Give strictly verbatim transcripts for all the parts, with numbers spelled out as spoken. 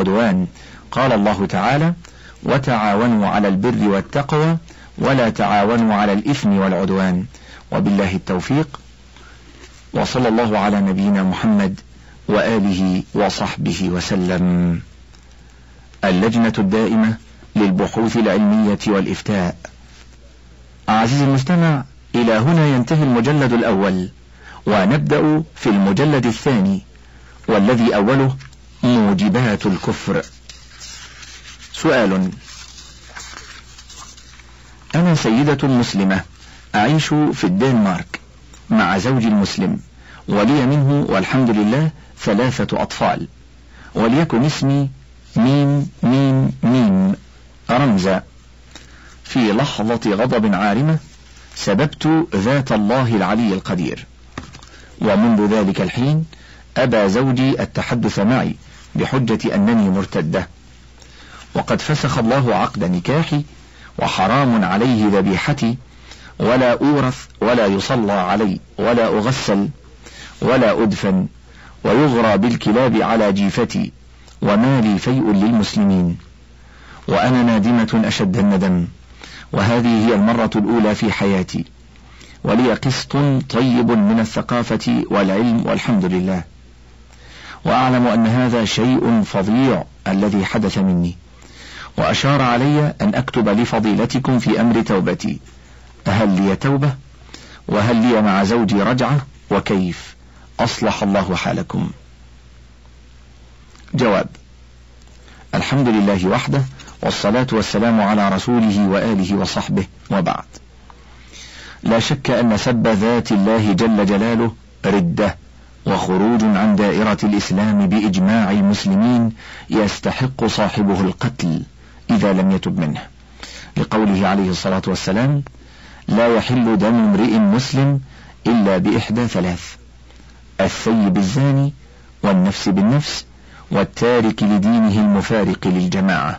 والعدوان. قال الله تعالى: وتعاونوا على البر والتقوى ولا تعاونوا على الإثم والعدوان. وبالله التوفيق، وصلى الله على نبينا محمد وآله وصحبه وسلم. اللجنة الدائمة للبحوث العلمية والإفتاء. عزيزي المستمع، إلى هنا ينتهي المجلد الأول، ونبدأ في المجلد الثاني، والذي أوله موجبات الكفر. سؤال: أنا سيدة مسلمة أعيش في الدنمارك مع زوجي المسلم، ولي منه والحمد لله ثلاثة أطفال، وليكن اسمي ميم ميم ميم رمزة. في لحظة غضب عارمة سببت ذات الله العلي القدير، ومنذ ذلك الحين أبى زوجي التحدث معي بحجة أنني مرتدة، وقد فسخ الله عقد نكاحي، وحرام عليه ذبيحتي، ولا أورث ولا يصلى علي ولا أغسل ولا أدفن، ويغرى بالكلاب على جيفتي، ومالي فيء للمسلمين، وأنا نادمة أشد الندم، وهذه هي المرة الأولى في حياتي، ولي قسط طيب من الثقافة والعلم والحمد لله، وأعلم أن هذا شيء فظيع الذي حدث مني، وأشار علي أن أكتب لفضيلتكم في أمر توبتي، هل لي توبة؟ وهل لي مع زوجي رجعة؟ وكيف؟ أصلح الله حالكم. جواب: الحمد لله وحده، والصلاة والسلام على رسوله وآله وصحبه، وبعد. لا شك أن سب ذات الله جل جلاله ردة وخروج عن دائرة الإسلام بإجماع المسلمين، يستحق صاحبه القتل إذا لم يتب منه، لقوله عليه الصلاة والسلام: لا يحل دم امرئ مسلم إلا بإحدى ثلاث: الثيب الزاني، والنفس بالنفس، والتارك لدينه المفارق للجماعة.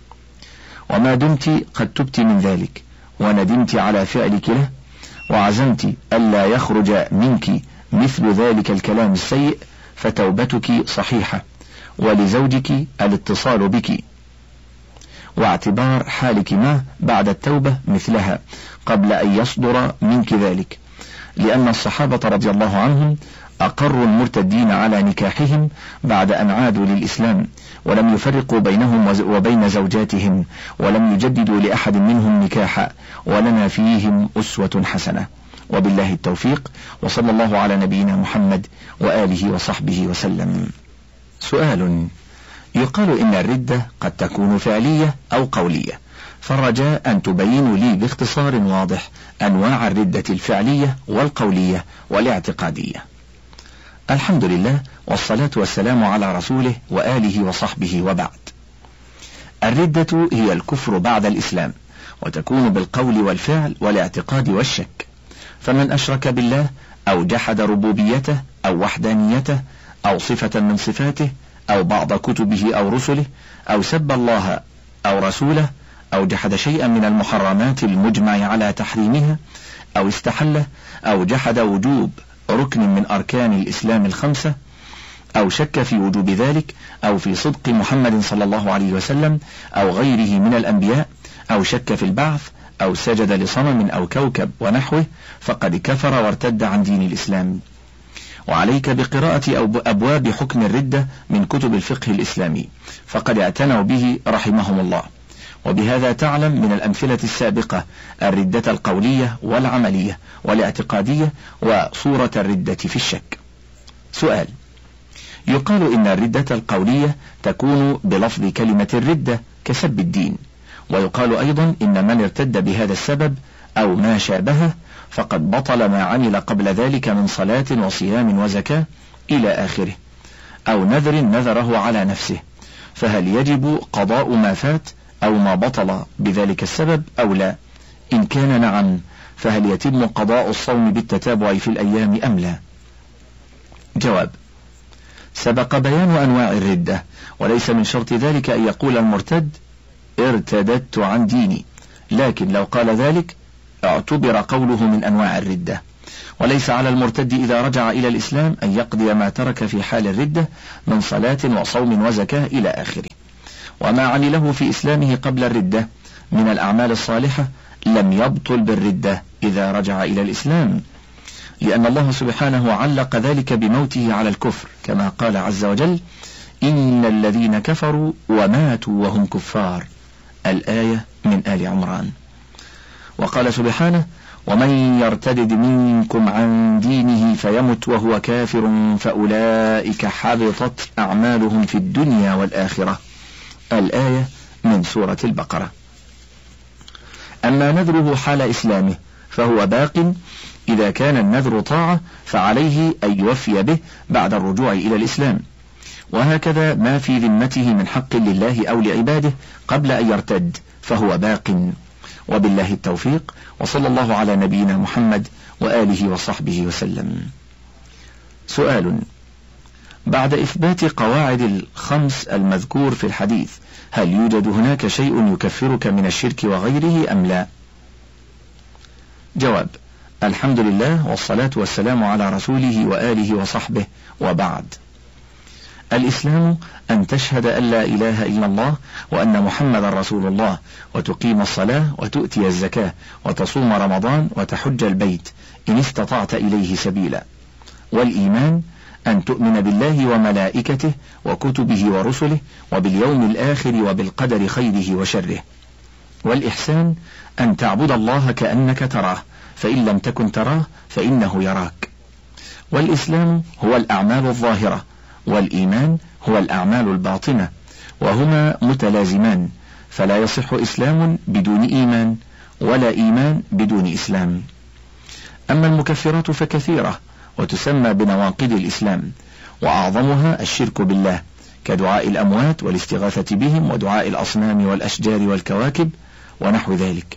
وما دمت قد تبت من ذلك وندمت على فعلك له، وعزمت ألا يخرج منك مثل ذلك الكلام السيء، فتوبتك صحيحة، ولزوجك الاتصال بك واعتبار حالك معه بعد التوبة مثلها قبل أن يصدر منك ذلك، لأن الصحابة رضي الله عنهم أقروا المرتدين على نكاحهم بعد أن عادوا للإسلام، ولم يفرقوا بينهم وبين زوجاتهم، ولم يجددوا لأحد منهم نكاحا، ولنا فيهم أسوة حسنة. وبالله التوفيق، وصلى الله على نبينا محمد وآله وصحبه وسلم. سؤال: يقال إن الردة قد تكون فعلية أو قولية، فالرجاء أن تبينوا لي باختصار واضح أنواع الردة الفعلية والقولية والاعتقادية. الحمد لله، والصلاة والسلام على رسوله وآله وصحبه، وبعد. الردة هي الكفر بعد الإسلام، وتكون بالقول والفعل والاعتقاد والشك، فمن أشرك بالله أو جحد ربوبيته أو وحدانيته أو صفة من صفاته أو بعض كتبه أو رسله أو سب الله أو رسوله أو جحد شيئا من المحرمات المجمع على تحريمها أو استحله أو جحد وجوب ركن من أركان الإسلام الخمسة أو شك في وجوب ذلك أو في صدق محمد صلى الله عليه وسلم أو غيره من الأنبياء أو شك في البعث أو سجد لصنم أو كوكب ونحوه، فقد كفر وارتد عن دين الإسلام. وعليك بقراءة أبواب حكم الردة من كتب الفقه الإسلامي، فقد اعتنوا به رحمهم الله، وبهذا تعلم من الأمثلة السابقة الردة القولية والعملية والاعتقادية وصورة الردة في الشك. سؤال: يقال إن الردة القولية تكون بلفظ كلمة الردة كسب الدين، ويقال أيضا إن من ارتد بهذا السبب أو ما شابهه فقد بطل ما عمل قبل ذلك من صلاة وصيام وزكاة إلى آخره، أو نذر نذره على نفسه، فهل يجب قضاء ما فات أو ما بطل بذلك السبب أو لا؟ إن كان نعم، فهل يتم قضاء الصوم بالتتابع في الأيام أم لا؟ جواب: سبق بيان أنواع الردة، وليس من شرط ذلك أن يقول المرتد ارتددت عن ديني، لكن لو قال ذلك اعتبر قوله من أنواع الردة، وليس على المرتد إذا رجع إلى الإسلام أن يقضي ما ترك في حال الردة من صلاة وصوم وزكاة إلى آخره. وما عمله في إسلامه قبل الردة من الأعمال الصالحة لم يبطل بالردة إذا رجع إلى الإسلام، لأن الله سبحانه علق ذلك بموته على الكفر، كما قال عز وجل: إن الذين كفروا وماتوا وهم كفار، الآية من آل عمران. وقال سبحانه: ومن يرتدد منكم عن دينه فيمت وهو كافر فأولئك حبطت أعمالهم في الدنيا والآخرة، الآية من سورة البقرة. أما نذره حال إسلامه فهو باق، إذا كان النذر طاعة فعليه أن يوفي به بعد الرجوع إلى الإسلام، وهكذا ما في ذمته من حق لله أو لعباده قبل أن يرتد فهو باق. وبالله التوفيق، وصلى الله على نبينا محمد وآله وصحبه وسلم. سؤال: بعد إثبات قواعد الخمس المذكور في الحديث، هل يوجد هناك شيء يكفرك من الشرك وغيره أم لا؟ جواب: الحمد لله والصلاة والسلام على رسوله وآله وصحبه، وبعد. الإسلام أن تشهد أن لا إله إلا الله وأن محمد رسول الله، وتقيم الصلاة وتؤتي الزكاة وتصوم رمضان وتحج البيت إن استطعت إليه سبيلا. والإيمان أن تؤمن بالله وملائكته وكتبه ورسله وباليوم الآخر وبالقدر خيره وشره. والإحسان أن تعبد الله كأنك تراه، فإن لم تكن تراه فإنه يراك. والإسلام هو الأعمال الظاهرة، والإيمان هو الأعمال الباطنة، وهما متلازمان، فلا يصح إسلام بدون إيمان، ولا إيمان بدون إسلام. أما المكفرات فكثيرة وتسمى بنواقض الإسلام، وأعظمها الشرك بالله، كدعاء الأموات والاستغاثة بهم ودعاء الأصنام والأشجار والكواكب ونحو ذلك،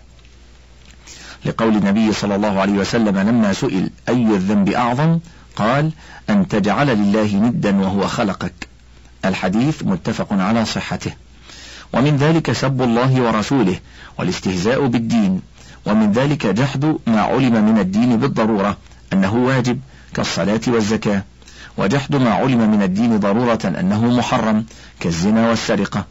لقول النبي صلى الله عليه وسلم لما سئل: أي الذنب أعظم؟ قال: أن تجعل لله ندا وهو خلقك. الحديث متفق على صحته. ومن ذلك سب الله ورسوله والاستهزاء بالدين، ومن ذلك جحد ما علم من الدين بالضرورة أنه واجب كالصلاة والزكاة، وجحد ما علم من الدين ضرورة أنه محرم كالزنا والسرقة.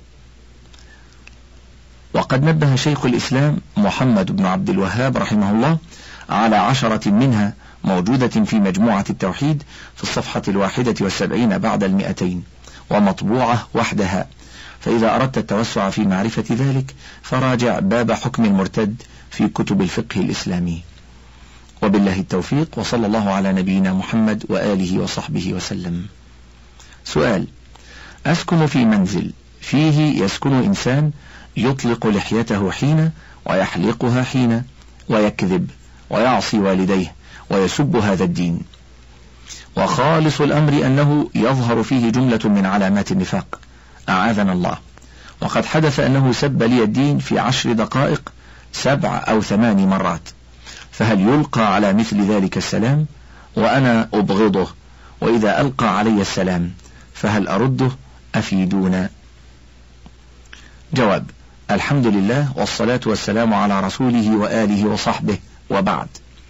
وقد نبه شيخ الإسلام محمد بن عبد الوهاب رحمه الله على عشرة منها موجودة في مجموعة التوحيد في الصفحة الواحدة والسبعين بعد المئتين، ومطبوعة وحدها، فإذا أردت التوسع في معرفة ذلك فراجع باب حكم المرتد في كتب الفقه الإسلامي. وبالله التوفيق، وصلى الله على نبينا محمد وآله وصحبه وسلم. سؤال: أسكن في منزل فيه يسكن إنسان يطلق لحيته حين ويحلقها حين، ويكذب ويعصي والديه ويسب هذا الدين، وخالص الأمر أنه يظهر فيه جملة من علامات النفاق، أعاذنا الله. وقد حدث أنه سب لي الدين في عشر دقائق سبع أو ثمان مرات، فهل يلقى على مثل ذلك السلام؟ وأنا أبغضه، وإذا ألقى علي السلام فهل أرده؟ أفيدونا. جواب: الحمد لله والصلاة والسلام على رسوله وآله وصحبه، وبعد.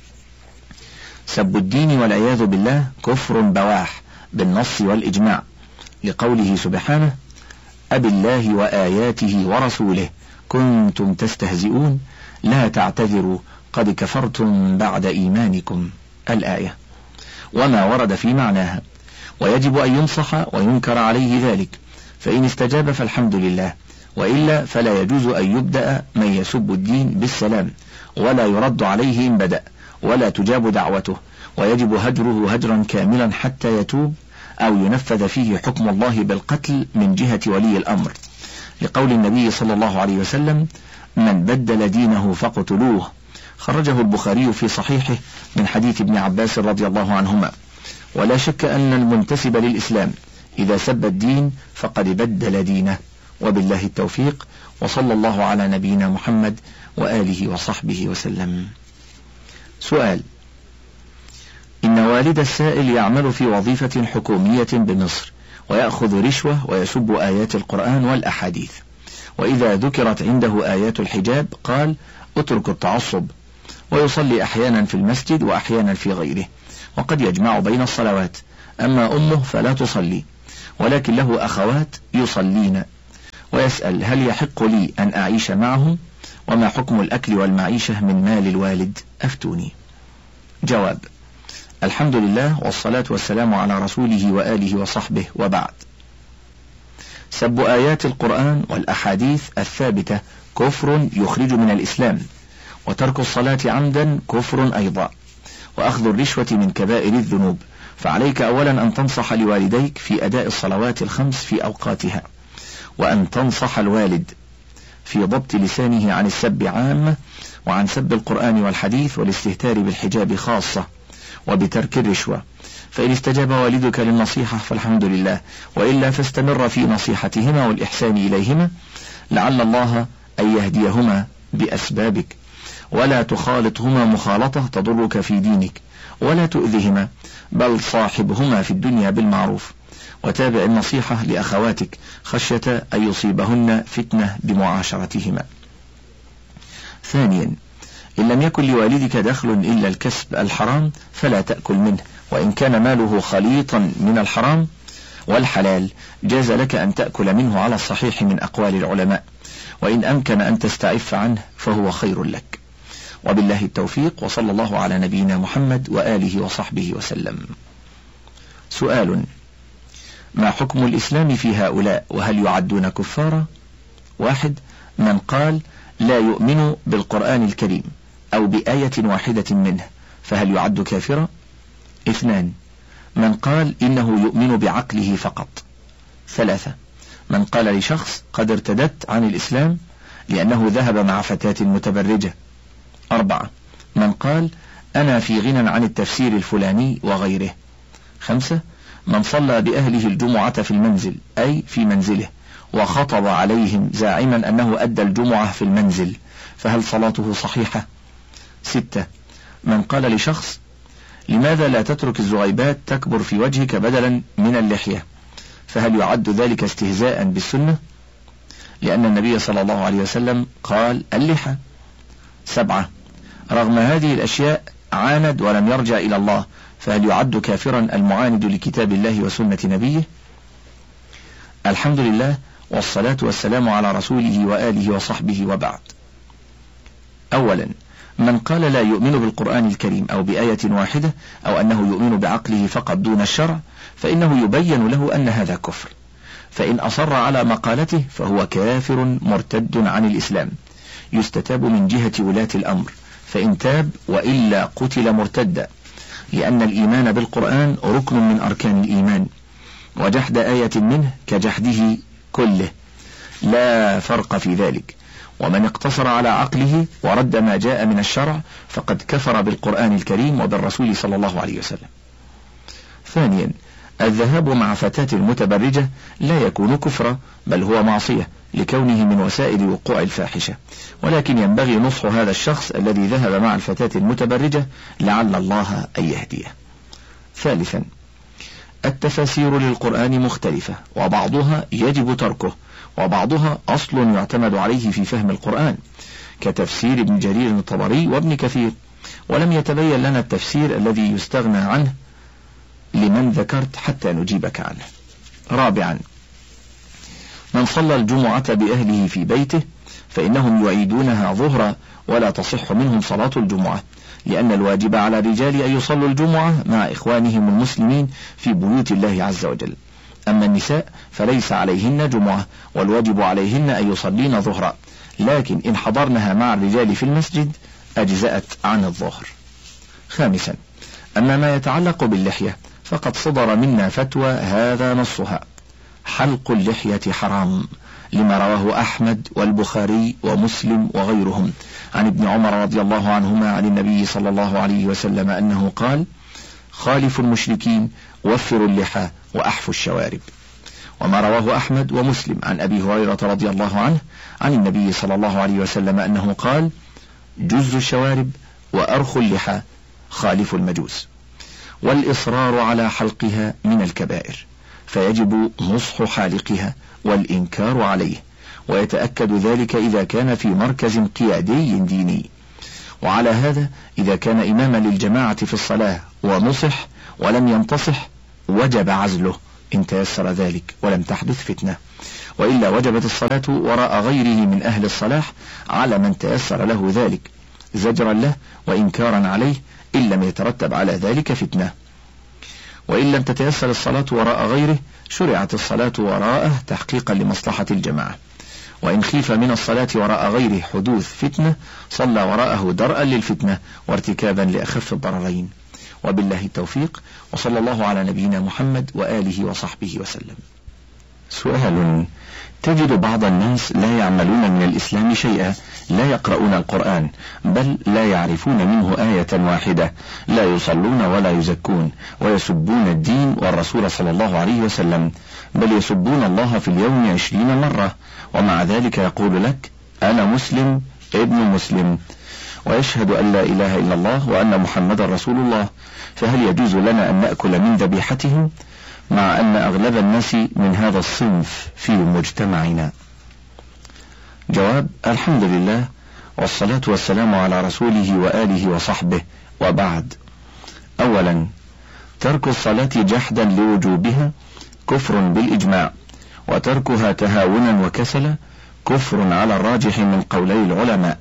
سب الدين والعياذ بالله كفر بواح بالنص والإجماع، لقوله سبحانه: أب الله وآياته ورسوله كنتم تستهزئون لا تعتذروا قد كفرتم بعد إيمانكم، الآية، وما ورد في معناها. ويجب أن ينصح وينكر عليه ذلك، فإن استجاب فالحمد لله، وإلا فلا يجوز أن يبدأ من يسب الدين بالسلام، ولا يرد عليه إن بدأ، ولا تجاب دعوته، ويجب هجره هجرا كاملا حتى يتوب أو ينفذ فيه حكم الله بالقتل من جهة ولي الأمر، لقول النبي صلى الله عليه وسلم: من بدل دينه فاقتلوه، خرجه البخاري في صحيحه من حديث ابن عباس رضي الله عنهما. ولا شك أن المنتسب للإسلام إذا سب الدين فقد بدل دينه. وبالله التوفيق، وصلى الله على نبينا محمد وآله وصحبه وسلم. سؤال: إن والد السائل يعمل في وظيفة حكومية بمصر، ويأخذ رشوة ويسب آيات القرآن والأحاديث، وإذا ذكرت عنده آيات الحجاب قال: اترك التعصب، ويصلي أحيانا في المسجد وأحيانا في غيره، وقد يجمع بين الصلوات. أما أمه فلا تصلي، ولكن له أخوات يصلين، ويسأل: هل يحق لي أن أعيش معهم؟ وما حكم الأكل والمعيشة من مال الوالد؟ أفتوني. جواب: الحمد لله والصلاة والسلام على رسوله وآله وصحبه، وبعد. سب آيات القرآن والأحاديث الثابتة كفر يخرج من الإسلام، وترك الصلاة عمدا كفر أيضا، وأخذ الرشوة من كبائر الذنوب. فعليك أولا أن تنصح لوالديك في أداء الصلوات الخمس في أوقاتها، وأن تنصح الوالد في ضبط لسانه عن السب عامة، وعن سب القرآن والحديث والاستهتار بالحجاب خاصة، وبترك الرشوة. فإن استجاب والدك للنصيحة فالحمد لله، وإلا فاستمر في نصيحتهما والإحسان إليهما، لعل الله أن يهديهما بأسبابك. ولا تخالطهما مخالطة تضرك في دينك، ولا تؤذهما، بل صاحبهما في الدنيا بالمعروف. وتابع النصيحة لأخواتك خشية أن يصيبهن فتنة بمعاشرتهما. ثانيا: إن لم يكن لوالدك دخل إلا الكسب الحرام فلا تأكل منه، وإن كان ماله خليطا من الحرام والحلال جاز لك أن تأكل منه على الصحيح من أقوال العلماء، وإن أمكن أن تستعف عنه فهو خير لك. وبالله التوفيق، وصلى الله على نبينا محمد وآله وصحبه وسلم. سؤال: ما حكم الإسلام في هؤلاء، وهل يعدون كفارا؟ واحد: من قال لا يؤمن بالقرآن الكريم أو بآية واحدة منه فهل يعد كافرا؟ اثنان: من قال إنه يؤمن بعقله فقط. ثلاثة: من قال لشخص قد ارتدت عن الإسلام لأنه ذهب مع فتاة متبرجة. أربعة: من قال أنا في غنى عن التفسير الفلاني وغيره. خمسة: من صلى بأهله الجمعة في المنزل، أي في منزله، وخطب عليهم زاعما أنه أدى الجمعة في المنزل، فهل صلاته صحيحة؟ ستة: من قال لشخص لماذا لا تترك الزغيبات تكبر في وجهك بدلا من اللحية، فهل يعد ذلك استهزاء بالسنة؟ لأن النبي صلى الله عليه وسلم قال اللحى. سبعة: رغم هذه الأشياء عاند ولم يرجع إلى الله، فهل يعد كافرا المعاند لكتاب الله وسنة نبيه؟ الحمد لله والصلاة والسلام على رسوله وآله وصحبه، وبعد. أولا: من قال لا يؤمن بالقرآن الكريم أو بآية واحدة، أو أنه يؤمن بعقله فقط دون الشرع، فإنه يبين له أن هذا كفر، فإن أصر على مقالته فهو كافر مرتد عن الإسلام، يستتاب من جهة ولاة الأمر، فإن تاب وإلا قتل مرتدا، لأن الإيمان بالقرآن ركن من أركان الإيمان، وجحد آية منه كجحده كله، لا فرق في ذلك. ومن اقتصر على عقله ورد ما جاء من الشرع فقد كفر بالقرآن الكريم وبالرسول صلى الله عليه وسلم. ثانيا: الذهاب مع فتاة المتبرجة لا يكون كفرا، بل هو معصية لكونه من وسائل وقوع الفاحشة، ولكن ينبغي نصح هذا الشخص الذي ذهب مع الفتاة المتبرجة لعل الله أن يهديه. ثالثا: التفاسير للقرآن مختلفة، وبعضها يجب تركه، وبعضها أصل يعتمد عليه في فهم القرآن، كتفسير ابن جرير الطبري وابن كثير، ولم يتبين لنا التفسير الذي يستغنى عنه لمن ذكرت حتى نجيبك عنه. رابعا: من صلى الجمعة بأهله في بيته فإنهم يعيدونها ظهرا، ولا تصح منهم صلاة الجمعة، لأن الواجب على الرجال أن يصلوا الجمعة مع إخوانهم المسلمين في بيوت الله عز وجل. أما النساء فليس عليهن جمعة، والواجب عليهن أن يصلين ظهرا، لكن إن حضرنها مع الرجال في المسجد أجزأت عن الظهر. خامسا: أما ما يتعلق باللحية فقد صدر منا فتوى هذا نصها: حلق اللحية حرام، لما رواه أحمد والبخاري ومسلم وغيرهم عن ابن عمر رضي الله عنهما عن النبي صلى الله عليه وسلم أنه قال: خالفوا المشركين، وفروا اللحى، وأحفوا الشوارب. وما رواه أحمد ومسلم عن أبي هريرة رضي الله عنه عن النبي صلى الله عليه وسلم أنه قال: جز الشوارب وأرخوا اللحى، خالفوا المجوس. والإصرار على حلقها من الكبائر، فيجب نصح حالقها والإنكار عليه، ويتأكد ذلك إذا كان في مركز قيادي ديني. وعلى هذا إذا كان إماما للجماعة في الصلاة ونصح ولم ينتصح وجب عزله إن تيسر ذلك ولم تحدث فتنة، وإلا وجبت الصلاة وراء غيره من أهل الصلاح على من تيسر له ذلك زجرا له وإنكارا عليه إن لم يترتب على ذلك فتنة. وإن لم تتيسر الصلاة وراء غيره شرعت الصلاة وراءه تحقيقا لمصلحة الجماعة، وإن خيف من الصلاة وراء غيره حدوث فتنة صلى وراءه درءا للفتنة وارتكابا لأخف الضررين. وبالله التوفيق، وصلى الله على نبينا محمد وآله وصحبه وسلم. سؤال: تجد بعض الناس لا يعملون من الإسلام شيئا، لا يقرؤون القرآن بل لا يعرفون منه آية واحدة، لا يصلون ولا يزكون، ويسبون الدين والرسول صلى الله عليه وسلم، بل يسبون الله في اليوم عشرين مرة، ومع ذلك يقول لك أنا مسلم ابن مسلم، ويشهد أن لا إله إلا الله وأن محمد رسول الله، فهل يجوز لنا أن نأكل من ذبيحتهم مع أن أغلب الناس من هذا الصنف في مجتمعنا؟ جواب: الحمد لله والصلاة والسلام على رسوله وآله وصحبه، وبعد. أولا، ترك الصلاة جحدا لوجوبها كفر بالإجماع، وتركها تهاونا وكسلا كفر على الراجح من قولي العلماء.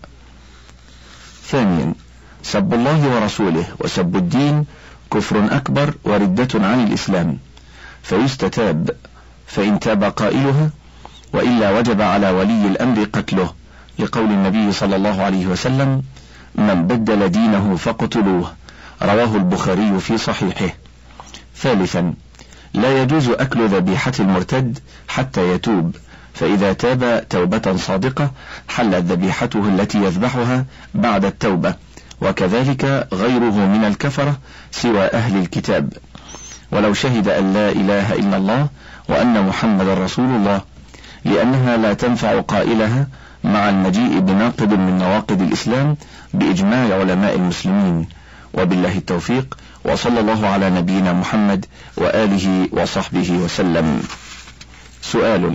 ثانيا، سب الله ورسوله وسب الدين كفر أكبر وردة عن الإسلام، فيستتاب فإن تاب قائلها، وإلا وجب على ولي الأمر قتله، لقول النبي صلى الله عليه وسلم: من بدل دينه فاقتلوه، رواه البخاري في صحيحه. ثالثا، لا يجوز أكل ذبيحة المرتد حتى يتوب، فإذا تاب توبة صادقة حلت ذبيحته التي يذبحها بعد التوبة، وكذلك غيره من الكفرة سوى أهل الكتاب، ولو شهد أن لا إله إلا الله وأن محمد رسول الله، لأنها لا تنفع قائلها مع المجيء بناقض من نواقض الإسلام بإجماع علماء المسلمين. وبالله التوفيق، وصلى الله على نبينا محمد وآله وصحبه وسلم. سؤال: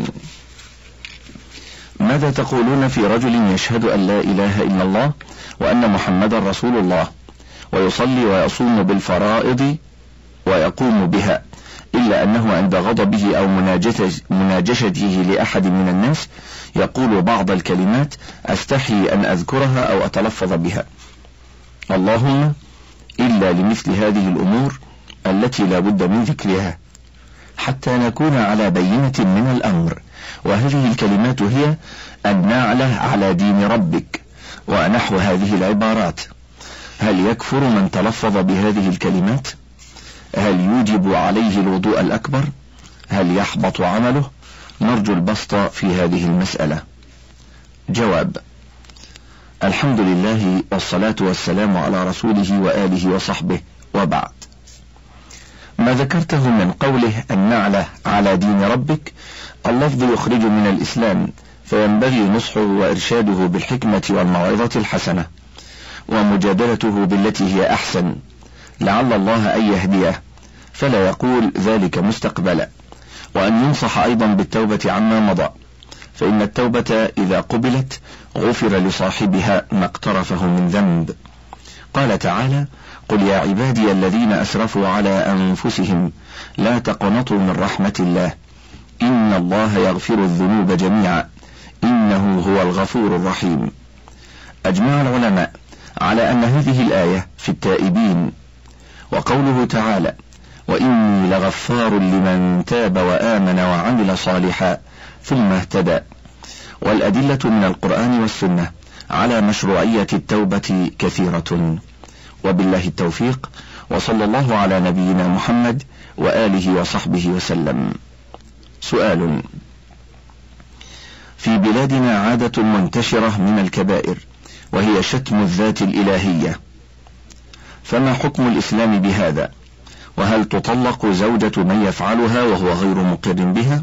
ماذا تقولون في رجل يشهد أن لا إله إلا الله وأن محمد رسول الله، ويصلي ويصوم بالفرائض ويقوم بها، إلا أنه عند غضبه أو مناجشته لأحد من الناس يقول بعض الكلمات أستحي أن أذكرها أو أتلفظ بها، اللهم إلا لمثل هذه الأمور التي لا بد من ذكرها حتى نكون على بينة من الأمر، وهذه الكلمات هي أن نعله على دين ربك ونحو هذه العبارات. هل يكفر من تلفظ بهذه الكلمات؟ هل يوجب عليه الوضوء الأكبر؟ هل يحبط عمله؟ نرجو البسط في هذه المسألة. جواب: الحمد لله والصلاة والسلام على رسوله وآله وصحبه، وبعد. ما ذكرته من قوله النعلة على دين ربك اللفظ يخرج من الإسلام، فينبغي نصحه وإرشاده بالحكمة والموعظة الحسنة، ومجادلته بالتي هي أحسن، لعل الله أن يهديه، فلا يقول ذلك مستقبلا، وأن ينصح أيضا بالتوبة عما مضى، فإن التوبة إذا قبلت غفر لصاحبها ما اقترفه من ذنب. قال تعالى: قل يا عبادي الذين أسرفوا على أنفسهم لا تقنطوا من رحمة الله إن الله يغفر الذنوب جميعا إنه هو الغفور الرحيم. أجمع العلماء على أن هذه الآية في التائبين، وقوله تعالى: وإني لغفار لمن تاب وآمن وعمل صالحا ثم اهتدى، والأدلة من القرآن والسنة على مشروعية التوبة كثيرة. وبالله التوفيق، وصلى الله على نبينا محمد وآله وصحبه وسلم. سؤال: في بلادنا عادة منتشرة من الكبائر وهي شتم الذات الإلهية، فما حكم الإسلام بهذا؟ وهل تطلق زوجة من يفعلها وهو غير مقر بها؟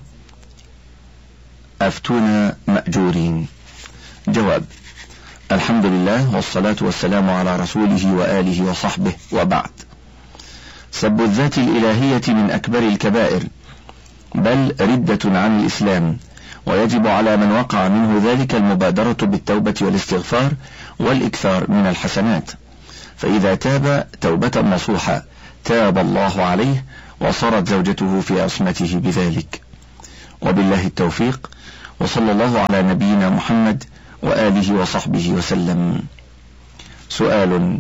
أفتونا مأجورين. جواب: الحمد لله والصلاة والسلام على رسوله وآله وصحبه، وبعد. سب الذات الإلهية من أكبر الكبائر، بل ردة عن الإسلام، ويجب على من وقع منه ذلك المبادرة بالتوبة والاستغفار والإكثار من الحسنات، فإذا تاب توبة نصوحة تاب الله عليه وصارت زوجته في عصمته بذلك. وبالله التوفيق، وصلى الله على نبينا محمد وآله وصحبه وسلم. سؤال: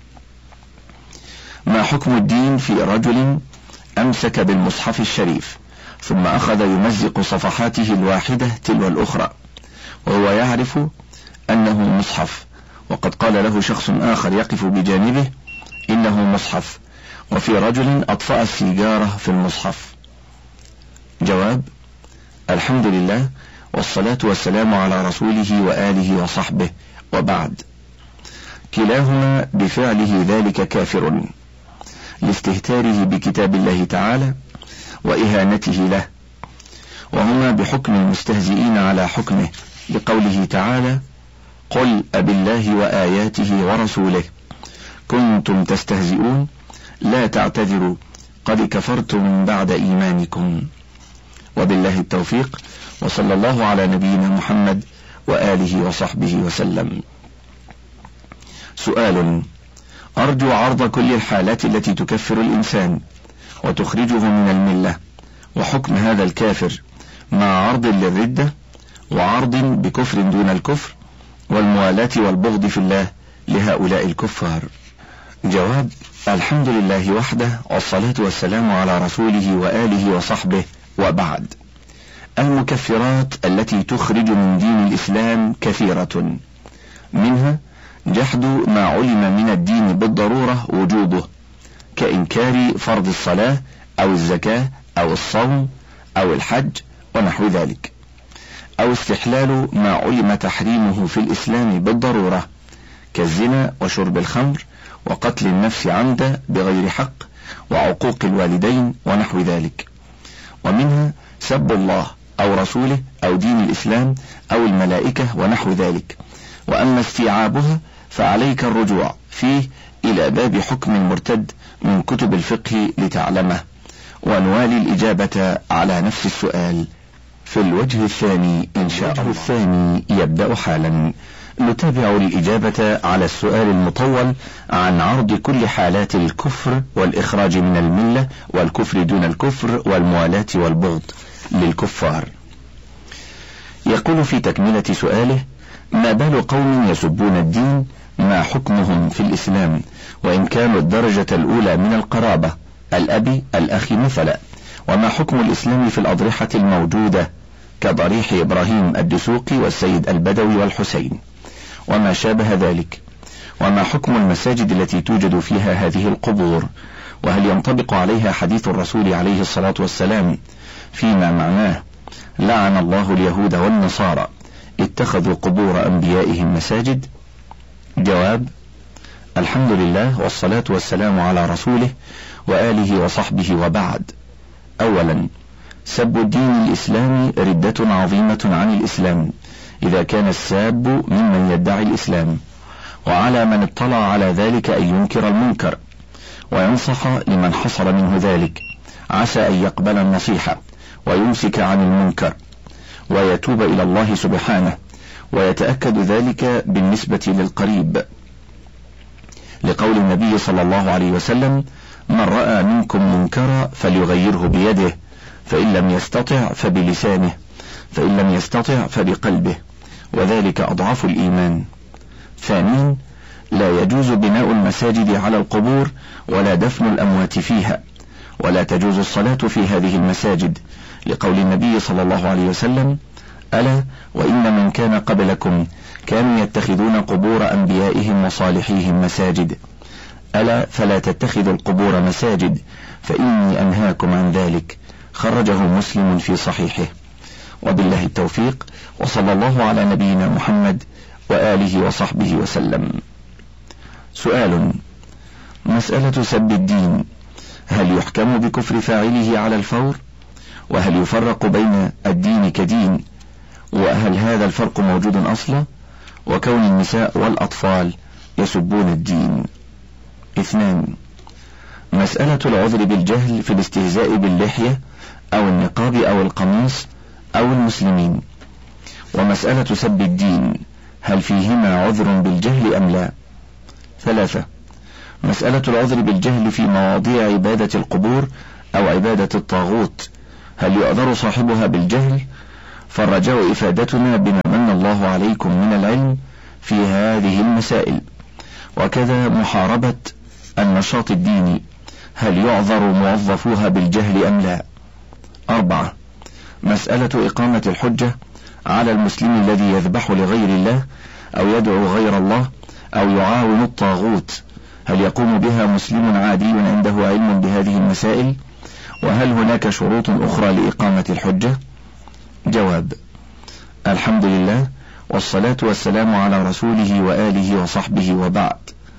ما حكم الدين في رجل أمسك بالمصحف الشريف ثم أخذ يمزق صفحاته الواحدة تلو الأخرى وهو يعرف أنه مصحف، وقد قال له شخص آخر يقف بجانبه إنه مصحف، وفي رجل أطفأ السيجارة في المصحف؟ جواب: الحمد لله والصلاة والسلام على رسوله وآله وصحبه، وبعد. كلاهما بفعله ذلك كافر لاستهتاره بكتاب الله تعالى وإهانته له، وهما بحكم المستهزئين على حكمه، لقوله تعالى: قل أبالله وآياته ورسوله كنتم تستهزئون لا تعتذروا قد كفرتم بعد إيمانكم. وبالله التوفيق، وصلى الله على نبينا محمد وآله وصحبه وسلم. سؤال: أرجو عرض كل الحالات التي تكفر الإنسان وتخرجه من الملة، وحكم هذا الكافر، مع عرض للردة وعرض بكفر دون الكفر والموالاة والبغض في الله لهؤلاء الكفار. جواب: الحمد لله وحده والصلاة والسلام على رسوله وآله وصحبه، وبعد. المكفرات التي تخرج من دين الإسلام كثيرة، منها جحد ما علم من الدين بالضرورة وجوبه، كإنكار فرض الصلاة أو الزكاة أو الصوم أو الحج ونحو ذلك، أو استحلال ما علم تحريمه في الإسلام بالضرورة، كالزنا وشرب الخمر وقتل النفس عمدا بغير حق وعقوق الوالدين ونحو ذلك. ومنها سب الله أو رسوله أو دين الإسلام أو الملائكة ونحو ذلك. وأما استيعابها فعليك الرجوع فيه إلى باب حكم المرتد من كتب الفقه لتعلمه، ونوالي الإجابة على نفس السؤال في الوجه الثاني إن شاء الله. الوجه الثاني يبدأ حالا. نتابع الإجابة على السؤال المطول عن عرض كل حالات الكفر والإخراج من الملة والكفر دون الكفر والموالاة والبغض للكفار. يقول في تكملة سؤاله: ما بال قوم يسبون الدين، ما حكمهم في الإسلام، وإن كانوا الدرجة الأولى من القرابة الأب الأخ مثلا، وما حكم الإسلام في الأضرحة الموجودة كضريح إبراهيم الدسوقي والسيد البدوي والحسين وما شابه ذلك، وما حكم المساجد التي توجد فيها هذه القبور، وهل ينطبق عليها حديث الرسول عليه الصلاة والسلام فيما معناه: لعن الله اليهود والنصارى اتخذوا قبور أنبيائهم مساجد؟ جواب: الحمد لله والصلاة والسلام على رسوله وآله وصحبه، وبعد. أولا، سب الدين الإسلامي ردة عظيمة عن الإسلام إذا كان الساب ممن يدعي الإسلام، وعلى من اطلع على ذلك أن ينكر المنكر وينصح لمن حصل منه ذلك، عسى أن يقبل النصيحة ويمسك عن المنكر ويتوب إلى الله سبحانه، ويتأكد ذلك بالنسبة للقريب، لقول النبي صلى الله عليه وسلم: من رأى منكم منكرا فليغيره بيده، فإن لم يستطع فبلسانه، فإن لم يستطع فبقلبه، وذلك أضعف الإيمان. ثانيا، لا يجوز بناء المساجد على القبور ولا دفن الأموات فيها، ولا تجوز الصلاة في هذه المساجد، لقول النبي صلى الله عليه وسلم: ألا وإن من كان قبلكم كانوا يتخذون قبور أنبيائهم وصالحيهم مساجد، ألا فلا تتخذوا القبور مساجد فإني أنهاكم عن ذلك. خرجه مسلم في صحيحه. وبالله التوفيق، وصلى الله على نبينا محمد وآله وصحبه وسلم. سؤال: مسألة سب الدين، هل يحكم بكفر فاعله على الفور؟ وهل يفرق بين الدين كدين؟ وهل هذا الفرق موجود أصلا؟ وكون النساء والأطفال يسبون الدين. اثنان، مسألة العذر بالجهل في الاستهزاء باللحية أو النقاب أو القميص أو المسلمين، ومسألة سب الدين هل فيهما عذر بالجهل أم لا؟ ثلاثة. مسألة العذر بالجهل في مواضيع عبادة القبور أو عبادة الطاغوت هل يعذر صاحبها بالجهل؟ فالرجاء إفادتنا بما من الله عليكم من العلم في هذه المسائل. وكذا محاربة النشاط الديني هل يعذر موظفوها بالجهل أم لا؟ أربعة. مسألة إقامة الحجة على المسلم الذي يذبح لغير الله أو يدعو غير الله أو يعاون الطاغوت هل يقوم بها مسلم عادي عنده علم بهذه المسائل؟ وهل هناك شروط أخرى لإقامة الحجة؟ جواب: الحمد لله والصلاة والسلام على رسوله وآله وصحبه وبعد.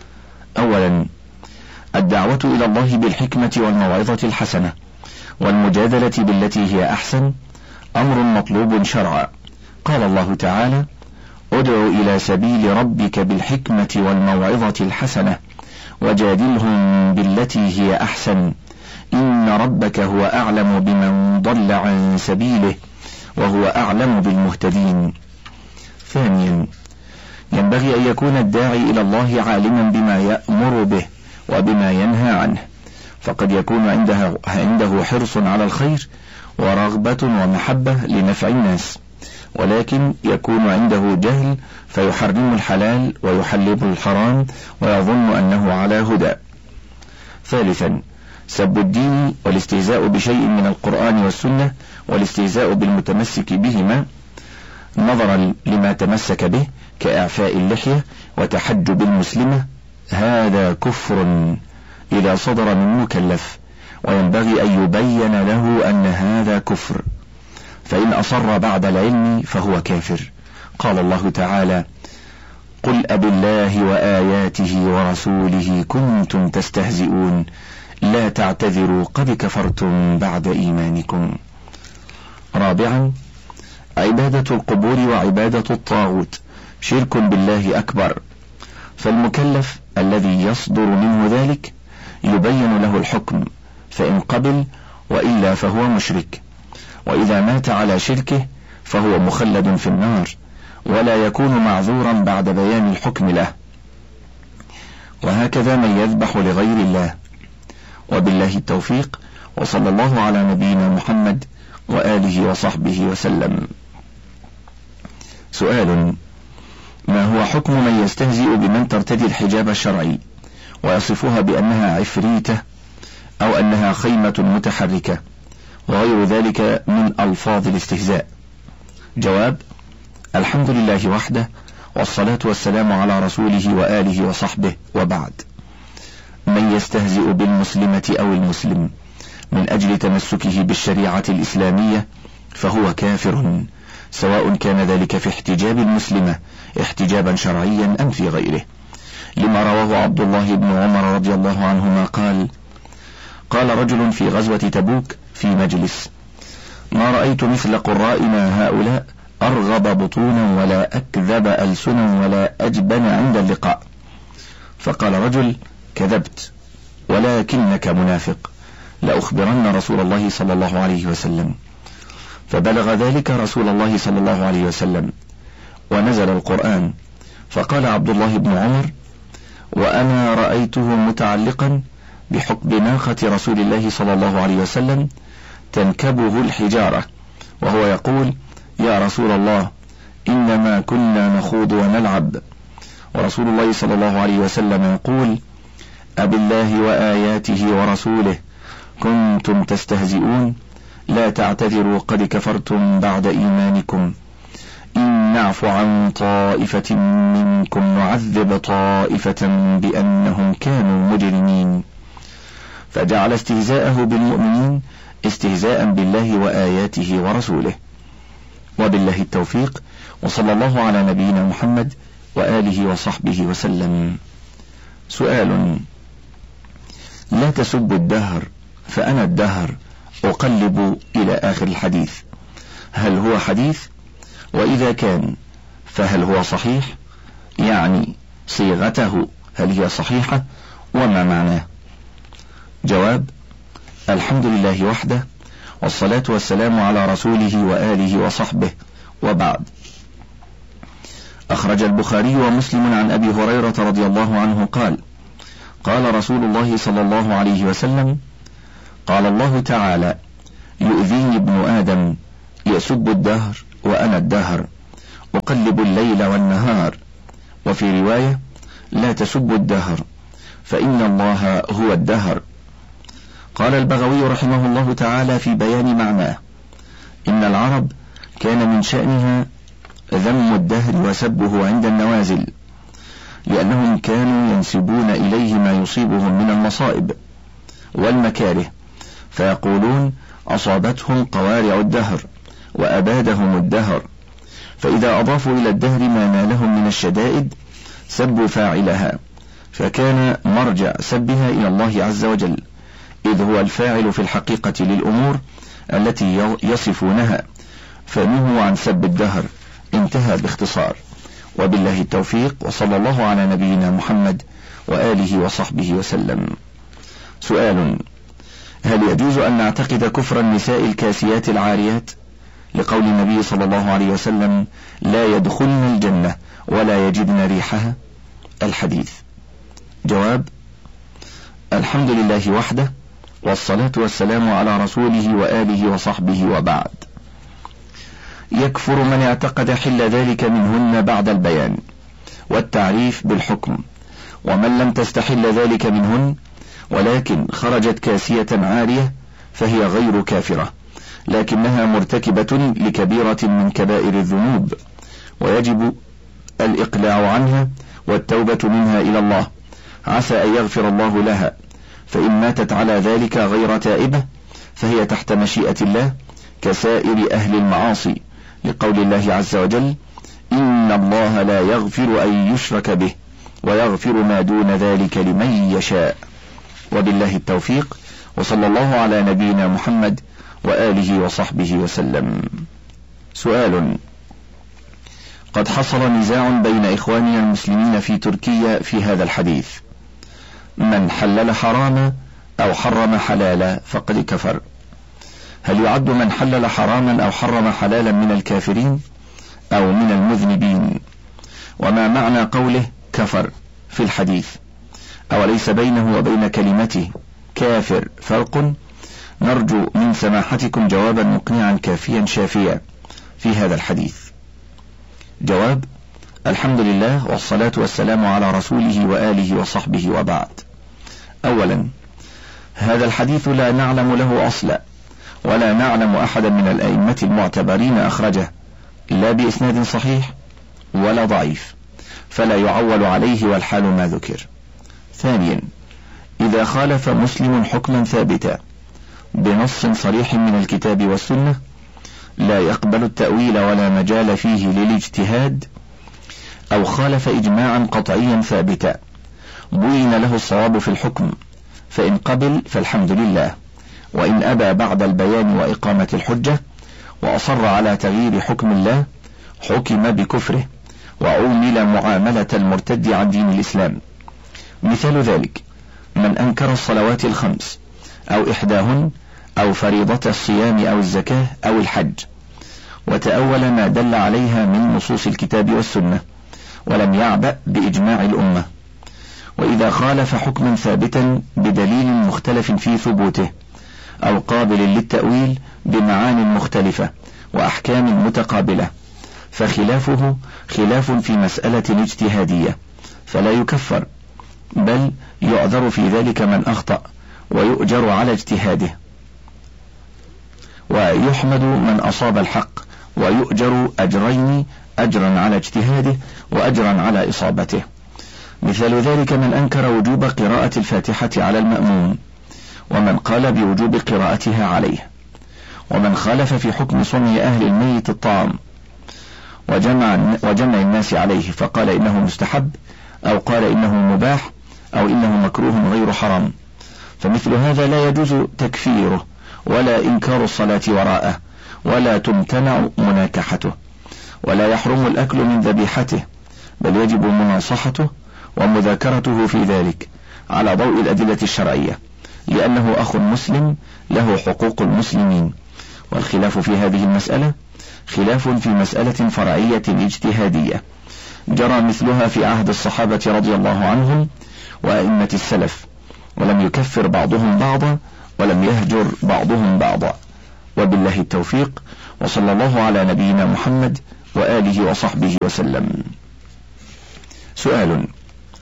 أولا، الدعوة إلى الله بالحكمة والموعظة الحسنة والمجادلة بالتي هي أحسن أمر مطلوب شرعا. قال الله تعالى: ادع إلى سبيل ربك بالحكمة والموعظة الحسنة وجادلهم بالتي هي أحسن إن ربك هو أعلم بمن ضل عن سبيله وهو أعلم بالمهتدين. ثانيا، ينبغي أن يكون الداعي إلى الله عالما بما يأمر به وبما ينهى عنه، فقد يكون عنده, عنده حرص على الخير ورغبة ومحبة لنفع الناس، ولكن يكون عنده جهل فيحرم الحلال ويحلل الحرام ويظن أنه على هدى. ثالثا، سب الدين والاستهزاء بشيء من القرآن والسنة والاستهزاء بالمتمسك بهما نظرا لما تمسك به كإعفاء اللحية وتحجب المسلمة هذا كفر إذا صدر من مكلف، وينبغي أن يبين له أن هذا كفر، فإن أصر بعد العلم فهو كافر. قال الله تعالى: قل أبالله وآياته ورسوله كنتم تستهزئون لا تعتذروا قد كفرتم بعد إيمانكم. رابعا، عبادة القبور وعبادة الطاغوت شرك بالله أكبر، فالمكلف الذي يصدر منه ذلك يبين له الحكم، فإن قبل وإلا فهو مشرك، وإذا مات على شركه فهو مخلد في النار ولا يكون معذورا بعد بيان الحكم له. وهكذا من يذبح لغير الله. وبالله التوفيق، وصلى الله على نبينا محمد وآله وصحبه وسلم. سؤال: ما هو حكم من يستهزئ بمن ترتدي الحجاب الشرعي ويصفها بأنها عفريتة أو أنها خيمة متحركة وغير ذلك من ألفاظ الاستهزاء؟ جواب: الحمد لله وحده والصلاة والسلام على رسوله وآله وصحبه وبعد. من يستهزئ بالمسلمة أو المسلم من أجل تمسكه بالشريعة الإسلامية فهو كافر، سواء كان ذلك في احتجاب المسلمة احتجابا شرعيا أم في غيره، لما رواه عبد الله بن عمر رضي الله عنهما قال: قال رجل في غزوة تبوك في مجلس: ما رأيت مثل قرائنا هؤلاء أرغب بطونا ولا أكذب ألسنا ولا أجبن عند اللقاء. فقال رجل: كذبت ولكنك منافق، لأخبرن رسول الله صلى الله عليه وسلم. فبلغ ذلك رسول الله صلى الله عليه وسلم ونزل القرآن، فقال عبد الله بن عمر: وأنا رأيته متعلقا بحقب ناقة رسول الله صلى الله عليه وسلم تنكبه الحجارة وهو يقول: يا رسول الله إنما كنا نخوض ونلعب، ورسول الله صلى الله عليه وسلم يقول: أبالله وآياته ورسوله كنتم تستهزئون لا تعتذروا قد كفرتم بعد إيمانكم، إن نعفو عن طائفة منكم نعذب طائفة بأنهم كانوا مجرمين. فجعل استهزاءه بالمؤمنين استهزاء بالله وآياته ورسوله. وبالله التوفيق، وصلى الله على نبينا محمد وآله وصحبه وسلم. سؤال: لا تسبوا الدهر فأنا الدهر أقلب إلى آخر الحديث، هل هو حديث؟ وإذا كان فهل هو صحيح؟ يعني صيغته هل هي صحيحة؟ وما معناه؟ جواب: الحمد لله وحده والصلاة والسلام على رسوله وآله وصحبه وبعد. أخرج البخاري ومسلم عن أبي هريرة رضي الله عنه قال: قال رسول الله صلى الله عليه وسلم: قال الله تعالى: يؤذيني ابن آدم يسب الدهر وأنا الدهر، أقلب الليل والنهار. وفي رواية: لا تسبوا الدهر فإن الله هو الدهر. قال البغوي رحمه الله تعالى في بيان معناه: إن العرب كان من شأنها ذم الدهر وسبه عند النوازل، لأنهم كانوا ينسبون إليه ما يصيبهم من المصائب والمكاره، فيقولون: أصابتهم قوارع الدهر وأبادهم الدهر. فإذا أضافوا إلى الدهر ما نالهم من الشدائد سبوا فاعلها، فكان مرجع سبها إلى الله عز وجل، إذ هو الفاعل في الحقيقة للأمور التي يصفونها، فنهوا عن سب الدهر. انتهى باختصار. وبالله التوفيق، وصلى الله على نبينا محمد وآله وصحبه وسلم. سؤال: هل يجوز أن نعتقد كفر النساء الكاسيات العاريات لقول النبي صلى الله عليه وسلم: لا يدخلن الجنة ولا يجدن ريحها؟ الحديث. جواب: الحمد لله وحده، والصلاة والسلام على رسوله وآله وصحبه، وبعد. يكفر من اعتقد حل ذلك منهن بعد البيان والتعريف بالحكم، ومن لم تستحل ذلك منهن ولكن خرجت كاسية عارية فهي غير كافرة، لكنها مرتكبة لكبيرة من كبائر الذنوب، ويجب الإقلاع عنها والتوبة منها إلى الله، عسى أن يغفر الله لها. فإن ماتت على ذلك غير تائبة فهي تحت مشيئة الله كسائر أهل المعاصي، لقول الله عز وجل: إن الله لا يغفر أن يشرك به ويغفر ما دون ذلك لمن يشاء. وبالله التوفيق، وصلى الله على نبينا محمد وآله وصحبه وسلم. سؤال: قد حصل نزاع بين إخواننا المسلمين في تركيا في هذا الحديث: من حلل حراما أو حرم حلالا فقد كفر. هل يعد من حلل حراما أو حرم حلالا من الكافرين أو من المذنبين؟ وما معنى قوله كفر في الحديث؟ أوليس بينه وبين كلمته كافر فرق؟ نرجو من سماحتكم جوابا مقنعا كافيا شافيا في هذا الحديث. جواب: الحمد لله، والصلاة والسلام على رسوله وآله وصحبه، وبعد. أولا، هذا الحديث لا نعلم له أصلا، ولا نعلم أحدا من الأئمة المعتبرين أخرجه، لا بإسناد صحيح ولا ضعيف، فلا يعول عليه والحال ما ذكر. ثانيا، إذا خالف مسلم حكما ثابتا بنص صريح من الكتاب والسنة لا يقبل التأويل ولا مجال فيه للاجتهاد، أو خالف إجماعا قطعيا ثابتا بين له الصواب في الحكم، فإن قبل فالحمد لله، وإن أبى بعد البيان وإقامة الحجة وأصر على تغيير حكم الله حكم بكفره وعومل معاملة المرتد عن دين الإسلام. مثال ذلك: من أنكر الصلوات الخمس أو إحداهن أو فريضة الصيام أو الزكاة أو الحج، وتأول ما دل عليها من نصوص الكتاب والسنة، ولم يعبأ بإجماع الأمة. وإذا خالف حكما ثابتا بدليل مختلف في ثبوته أو قابل للتأويل بمعان مختلفة وأحكام متقابلة، فخلافه خلاف في مسألة اجتهادية، فلا يكفر، بل يعذر في ذلك من أخطأ ويؤجر على اجتهاده، ويحمد من أصاب الحق ويؤجر أجرين: أجرا على اجتهاده وأجرا على إصابته. مثال ذلك من أنكر وجوب قراءة الفاتحة على المأموم، ومن قال بوجوب قراءتها عليه، ومن خالف في حكم صنع أهل الميت الطعام وجمع, وجمع الناس عليه، فقال إنه مستحب أو قال إنه مباح أو إنه مكروه غير حرام، فمثل هذا لا يجوز تكفيره ولا إنكار الصلاة وراءه، ولا تمتنع مناكحته، ولا يحرم الأكل من ذبيحته، بل يجب مناصحته ومذاكرته في ذلك على ضوء الأدلة الشرعية، لأنه أخ مسلم له حقوق المسلمين. والخلاف في هذه المسألة خلاف في مسألة فرعية اجتهادية جرى مثلها في عهد الصحابة رضي الله عنهم وأئمة السلف، ولم يكفر بعضهم بعضا ولم يهجر بعضهم بعضا. وبالله التوفيق، وصلى الله على نبينا محمد وآله وصحبه وسلم. سؤال: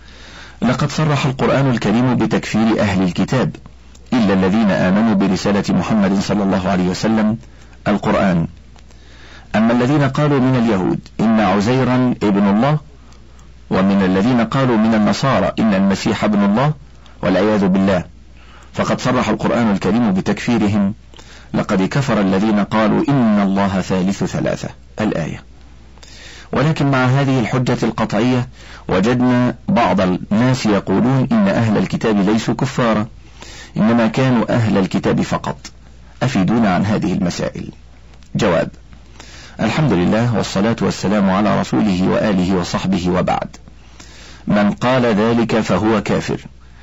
لقد صرح القرآن الكريم بتكفير أهل الكتاب إلا الذين آمنوا برسالة محمد صلى الله عليه وسلم القرآن. أما الذين قالوا من اليهود إن عزيرا ابن الله، ومن الذين قالوا من النصارى إن المسيح ابن الله والعياذ بالله، فقد صرح القرآن الكريم بتكفيرهم: لقد كفر الذين قالوا إن الله ثالث ثلاثة، الآية. ولكن مع هذه الحجة القطعية وجدنا بعض الناس يقولون إن أهل الكتاب ليسوا كفارا، إنما كانوا أهل الكتاب فقط. أفيدونا عن هذه المسائل. جواب: الحمد لله والصلاة والسلام على رسوله وآله وصحبه وبعد. من قال ذلك فهو كافر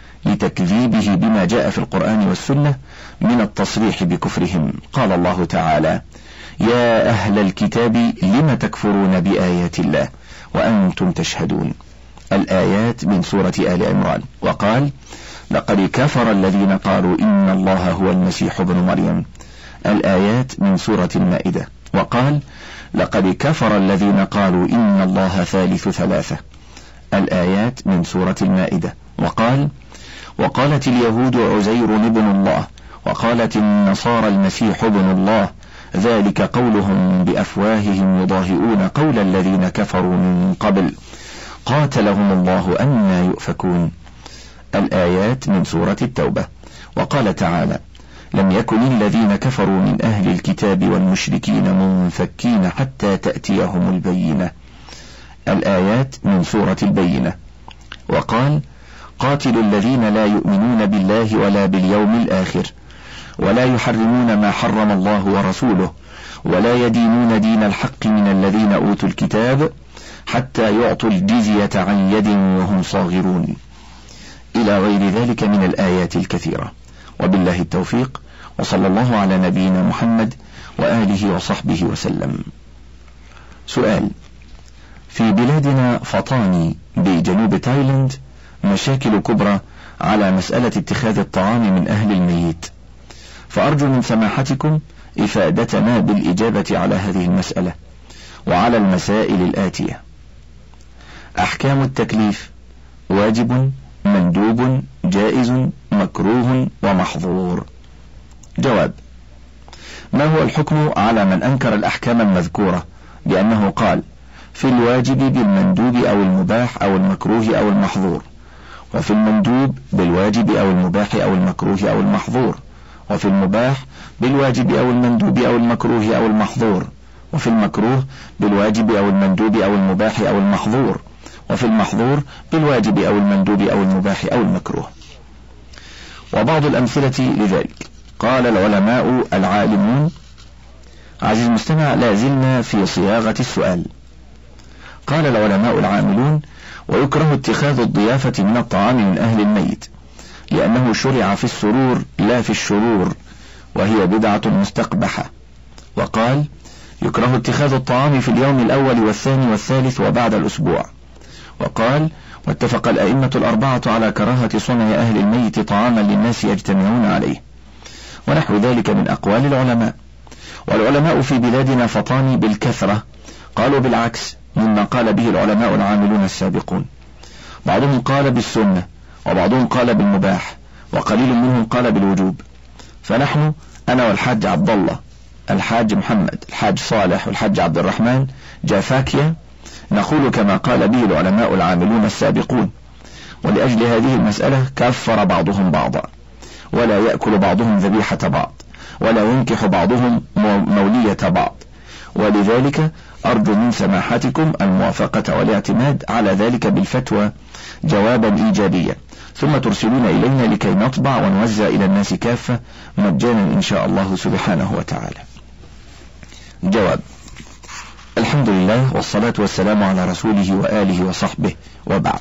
لتكذيبه بما جاء في القرآن والسنة من التصريح بكفرهم. قال الله تعالى: يا أهل الكتاب لم تكفرون بآيات الله وأنتم تشهدون، الآيات من سورة آل عمران. وقال: لقد كفر الذين قالوا إن الله هو المسيح ابن مريم، الآيات من سورة المائدة. وقال: لقد كفر الذين قالوا إن الله ثالث ثلاثة، الآيات من سورة المائدة. وقال: وقالت اليهود عزير ابن الله وقالت النصارى المسيح ابن الله، ذلك قولهم بأفواههم يضاهئون قول الذين كفروا من قبل قاتلهم الله أنى يؤفكون، الآيات من سورة التوبة. وقال تعالى: لم يكن الذين كفروا من أهل الكتاب والمشركين منفكين حتى تأتيهم البينة، الآيات من سورة البينة. وقال: قاتلوا الذين لا يؤمنون بالله ولا باليوم الآخر ولا يحرمون ما حرم الله ورسوله ولا يدينون دين الحق من الذين أوتوا الكتاب حتى يعطوا الجزية عن يد وهم صاغرون، إلى غير ذلك من الآيات الكثيرة. وبالله التوفيق، وصلى الله على نبينا محمد وآله وصحبه وسلم. سؤال: في بلادنا فطاني بجنوب تايلاند مشاكل كبرى على مسألة اتخاذ الطعام من أهل الميت، فأرجو من سماحتكم إفادتنا بالإجابة على هذه المسألة وعلى المسائل الآتية. أحكام التكليف: واجب، مندوب، جائز، مكروه، ومحظور. جواب: ما هو الحكم على من أنكر الأحكام المذكورة بأنه قال في الواجب بالمندوب أو المباح أو المكروه أو المحظور، وفي المندوب بالواجب أو المباح أو المكروه أو المحظور، وفي المباح بالواجب أو المندوب أو المكروه أو المحظور، وفي المكروه بالواجب أو المندوب أو المباح أو المحظور، وفي المحظور بالواجب أو المندوب أو المباح أو المكروه. وبعض الأمثلة لذلك: قال العلماء العالمون. عزيز المستمع، لا زلنا في صياغة السؤال. قال العلماء العاملون: ويكره اتخاذ الضيافة من الطعام من أهل الميت لأنه شرع في السرور لا في الشرور، وهي بدعة مستقبحة. وقال: يكره اتخاذ الطعام في اليوم الأول والثاني والثالث وبعد الأسبوع. وقال: واتفق الأئمة الأربعة على كراهة صنع أهل الميت طعاما للناس يجتمعون عليه، ونحو ذلك من أقوال العلماء. والعلماء في بلادنا فطاني بالكثرة قالوا بالعكس مما قال به العلماء العاملون السابقون، بعضهم قال بالسنة وبعضهم قال بالمباح وقليل منهم قال بالوجوب. فنحن أنا والحاج عبد الله، الحاج محمد، الحاج صالح، والحاج عبد الرحمن جافاكيا نقول كما قال به العلماء العاملون السابقون. ولأجل هذه المسألة كفر بعضهم بعضا، ولا يأكل بعضهم ذبيحة بعض، ولا ينكح بعضهم مولية بعض. ولذلك أرجو من سماحتكم الموافقة والاعتماد على ذلك بالفتوى جوابا إيجابيا، ثم ترسلون إلينا لكي نطبع ونوزع إلى الناس كافة مجانا إن شاء الله سبحانه وتعالى. جواب: الحمد لله والصلاة والسلام على رسوله وآله وصحبه وبعد.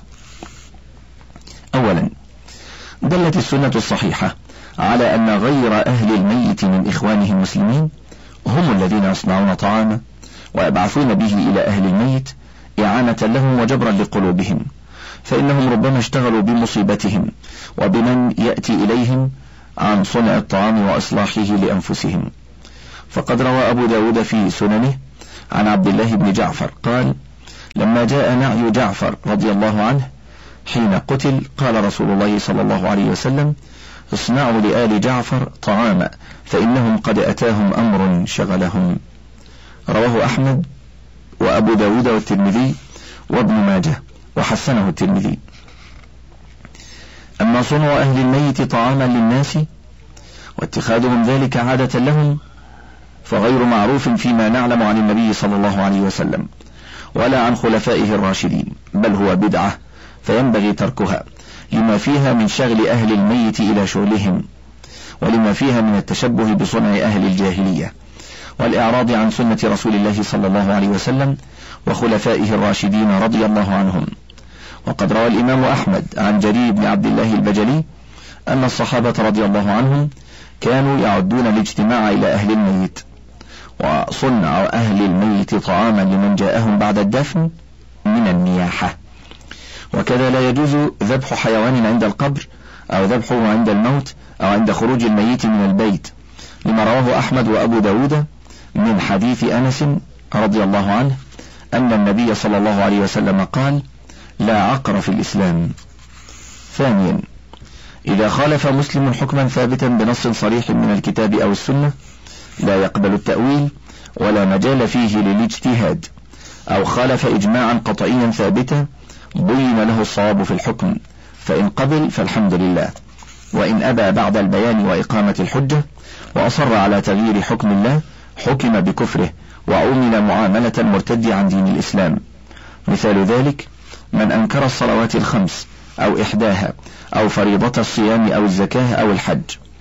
أولا، دلت السنة الصحيحة على أن غير أهل الميت من إخوانه المسلمين هم الذين يصنعون طعاما ويبعثون به إلى أهل الميت إعانة لهم وجبرا لقلوبهم، فإنهم ربما اشتغلوا بمصيبتهم وبمن يأتي إليهم عن صنع الطعام وإصلاحه لأنفسهم. فقد روى أبو داود في سننه عن عبد الله بن جعفر قال: لما جاء نعي جعفر رضي الله عنه حين قتل قال رسول الله صلى الله عليه وسلم: اصنعوا لآل جعفر طعاما فإنهم قد أتاهم أمر شغلهم. رواه أحمد وأبو داود والترمذي وابن ماجه وحسنه الترمذي. أما صنع أهل الميت طعاما للناس واتخاذهم ذلك عادة لهم فغير معروف فيما نعلم عن النبي صلى الله عليه وسلم ولا عن خلفائه الراشدين، بل هو بدعة فينبغي تركها لما فيها من شغل أهل الميت إلى شغلهم، ولما فيها من التشبه بصنع أهل الجاهلية والإعراض عن سنة رسول الله صلى الله عليه وسلم وخلفائه الراشدين رضي الله عنهم. وقد روى الإمام أحمد عن جرير بن عبد الله البجلي أن الصحابة رضي الله عنهم كانوا يعدون الاجتماع إلى أهل الميت وصنع أهل الميت طعاما لمن جاءهم بعد الدفن من النياحة. وكذا لا يجوز ذبح حيوان عند القبر أو ذبحه عند الموت أو عند خروج الميت من البيت، لما رواه أحمد وأبو داود من حديث أنس رضي الله عنه أن النبي صلى الله عليه وسلم قال: لا عقر في الإسلام. ثانيا، إذا خالف مسلم حكما ثابتا بنص صريح من الكتاب أو السنة لا يقبل التأويل ولا مجال فيه للاجتهاد، أو خالف إجماعا قطعيا ثابتا بين له الصواب في الحكم، فإن قبل فالحمد لله، وإن أبى بعد البيان وإقامة الحجة وأصر على تغيير حكم الله حكم بكفره وعومل معاملة المرتد عن دين الإسلام. مثال ذلك من أنكر الصلوات الخمس أو إحداها أو فريضة الصيام أو الزكاة أو الحج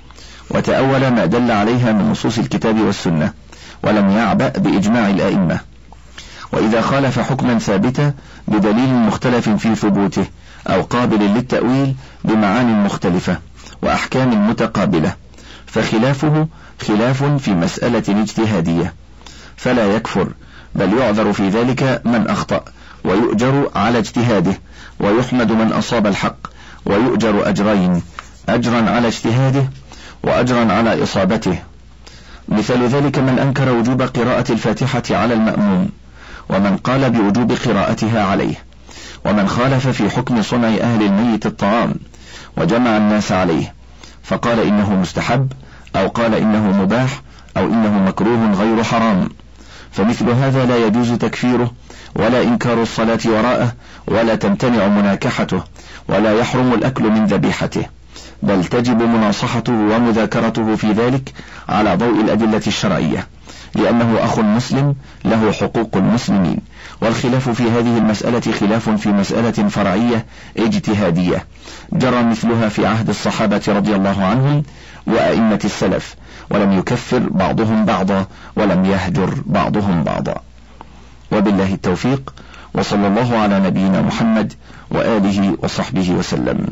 وتأول ما دل عليها من نصوص الكتاب والسنة ولم يعبأ بإجماع الآئمة. وإذا خالف حكما ثابتا بدليل مختلف في ثبوته أو قابل للتأويل بمعان مختلفة وأحكام متقابلة فخلافه خلاف في مسألة اجتهادية، فلا يكفر بل يعذر في ذلك من أخطأ ويؤجر على اجتهاده، ويحمد من أصاب الحق ويؤجر أجرين: أجرا على اجتهاده وأجرا على إصابته. مثال ذلك من أنكر وجوب قراءة الفاتحة على المأموم ومن قال بوجوب قراءتها عليه، ومن خالف في حكم صنع أهل الميت الطعام وجمع الناس عليه فقال إنه مستحب أو قال إنه مباح أو إنه مكروه غير حرام، فمثل هذا لا يجوز تكفيره ولا إنكار الصلاة وراءه ولا تمتنع مناكحته ولا يحرم الأكل من ذبيحته، بل تجب مناصحته ومذاكرته في ذلك على ضوء الأدلة الشرعية، لأنه أخ مسلم له حقوق المسلمين. والخلاف في هذه المسألة خلاف في مسألة فرعية اجتهادية جرى مثلها في عهد الصحابة رضي الله عنهم وأئمة السلف، ولم يكفر بعضهم بعضا ولم يهجر بعضهم بعضا. وبالله التوفيق، وصلى الله على نبينا محمد وآله وصحبه وسلم.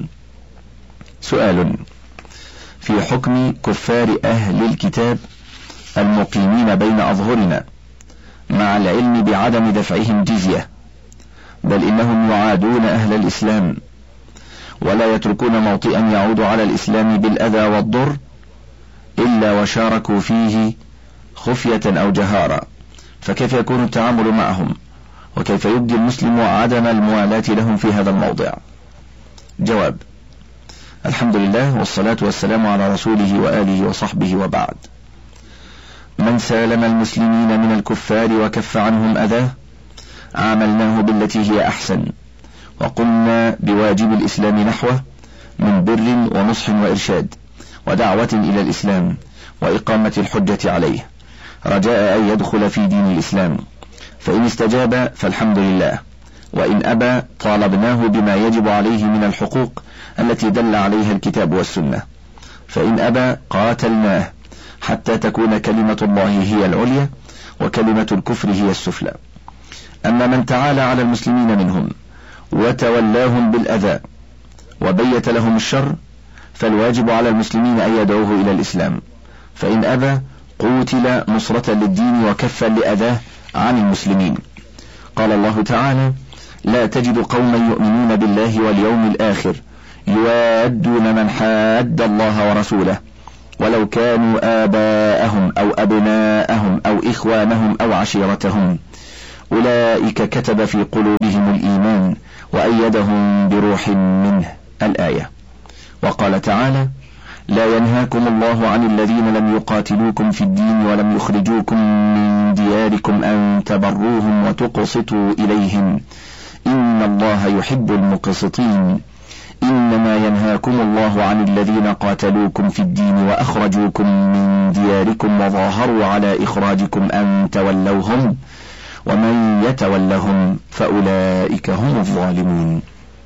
سؤال: في حكم كفار أهل الكتاب المقيمين بين أظهرنا مع العلم بعدم دفعهم جزية، بل إنهم يعادون أهل الإسلام ولا يتركون موطئا يعود على الإسلام بالأذى والضر إلا وشاركوا فيه خفية أو جهارا، فكيف يكون التعامل معهم؟ وكيف يبدي المسلم عدم الموالاة لهم في هذا الموضع؟ جواب: الحمد لله والصلاة والسلام على رسوله وآله وصحبه، وبعد. من سالم المسلمين من الكفار وكف عنهم أذاه عاملناه بالتي هي أحسن، وقلنا بواجب الإسلام نحوه من بر ونصح وإرشاد ودعوة إلى الإسلام وإقامة الحجة عليه، رجاء أن يدخل في دين الإسلام، فإن استجاب فالحمد لله، وإن أبى طالبناه بما يجب عليه من الحقوق التي دل عليها الكتاب والسنة، فإن أبى قاتلناه حتى تكون كلمة الله هي العليا وكلمة الكفر هي السفلى. أما من تعالى على المسلمين منهم وتولاهم بالأذى وبيت لهم الشر فالواجب على المسلمين أن يدعوه إلى الإسلام، فإن أبى قوتل نصرة للدين وكفا لأذاه عن المسلمين. قال الله تعالى: لا تجد قوما يؤمنون بالله واليوم الآخر يوادون من حاد الله ورسوله ولو كانوا آباءهم أو أبناءهم أو إخوانهم أو عشيرتهم أولئك كتب في قلوبهم الإيمان وأيدهم بروح منه. الآية. وقال تعالى: لا ينهاكم الله عن الذين لم يقاتلوكم في الدين ولم يخرجوكم من دياركم أن تبروهم وتقسطوا إليهم إن الله يحب المقسطين إنما ينهاكم الله عن الذين قاتلوكم في الدين وأخرجوكم من دياركم وظاهروا على إخراجكم أن تولوهم ومن يتولهم فأولئك هم الظالمون.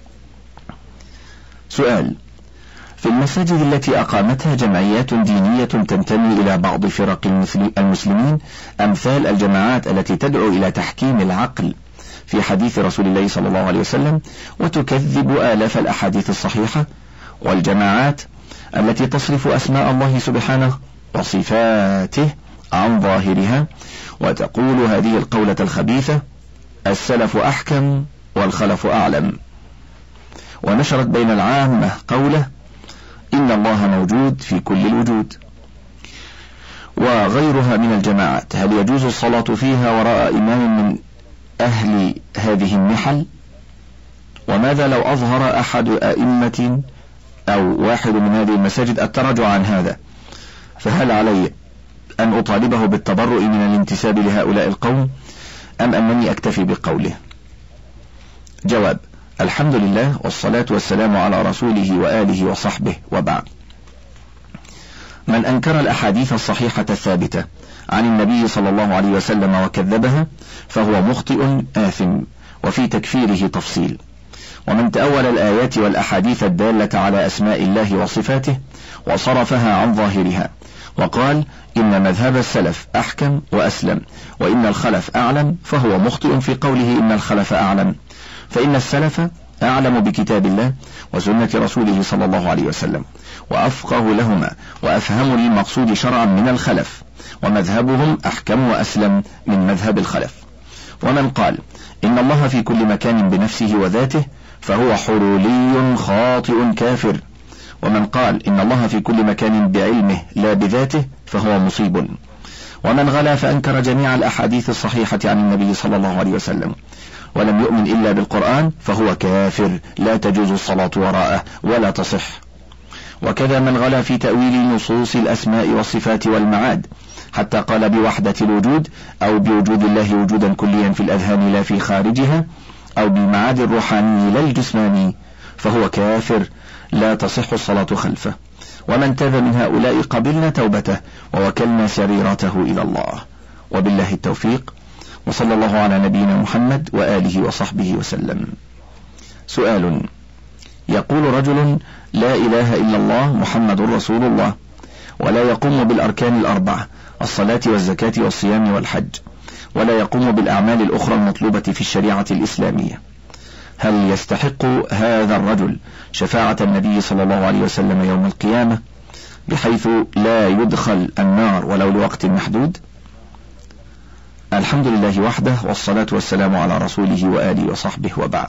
سؤال: في المساجد التي أقامتها جمعيات دينية تنتمي إلى بعض فرق المسلمين أمثال الجماعات التي تدعو إلى تحكيم العقل في حديث رسول الله صلى الله عليه وسلم وتكذب آلاف الأحاديث الصحيحة، والجماعات التي تصرف أسماء الله سبحانه وصفاته عن ظاهرها وتقول هذه القولة الخبيثة: السلف أحكم والخلف أعلم، ونشرت بين العامة قوله: إن الله موجود في كل الوجود، وغيرها من الجماعات. هل يجوز الصلاة فيها وراء إمام من أهل هذه النحل؟ وماذا لو أظهر أحد أئمة أو واحد من هذه المساجد التراجع عن هذا، فهل علي أن أطالبه بالتبرؤ من الانتساب لهؤلاء القوم أم أنني أكتفي بقوله؟ جواب: الحمد لله والصلاة والسلام على رسوله وآله وصحبه، وبعد. من أنكر الأحاديث الصحيحة الثابتة عن النبي صلى الله عليه وسلم وكذبها فهو مخطئ آثم، وفي تكفيره تفصيل. ومن تأول الآيات والأحاديث الدالة على أسماء الله وصفاته وصرفها عن ظاهرها وقال إن مذهب السلف أحكم وأسلم وإن الخلف أعلم، فهو مخطئ في قوله إن الخلف أعلم، فإن السلف أعلم بكتاب الله وسنة رسوله صلى الله عليه وسلم وأفقه لهما وأفهم للمقصود شرعا من الخلف، ومذهبهم أحكم وأسلم من مذهب الخلف. ومن قال إن الله في كل مكان بنفسه وذاته فهو حلولي خاطئ كافر، ومن قال إن الله في كل مكان بعلمه لا بذاته فهو مصيب. ومن غلا فأنكر جميع الأحاديث الصحيحة عن النبي صلى الله عليه وسلم ولم يؤمن إلا بالقرآن فهو كافر لا تجوز الصلاة وراءه ولا تصح. وكذا من غلا في تأويل نصوص الأسماء والصفات والمعاد حتى قال بوحدة الوجود أو بوجود الله وجودا كليا في الأذهان لا في خارجها أو بالمعاد الروحاني لا الجسماني فهو كافر لا تصح الصلاة خلفه. ومن تاب من هؤلاء قبلنا توبته ووكلنا سريرته إلى الله، وبالله التوفيق، وصلى الله على نبينا محمد وآله وصحبه وسلم. سؤال: يقول رجل لا إله إلا الله محمد رسول الله ولا يقوم بالأركان الأربعة الصلاة والزكاة والصيام والحج ولا يقوم بالأعمال الأخرى المطلوبة في الشريعة الإسلامية، هل يستحق هذا الرجل شفاعة النبي صلى الله عليه وسلم يوم القيامة بحيث لا يدخل النار ولو لوقت محدود؟ الحمد لله وحده والصلاة والسلام على رسوله وآله وصحبه، وبعد.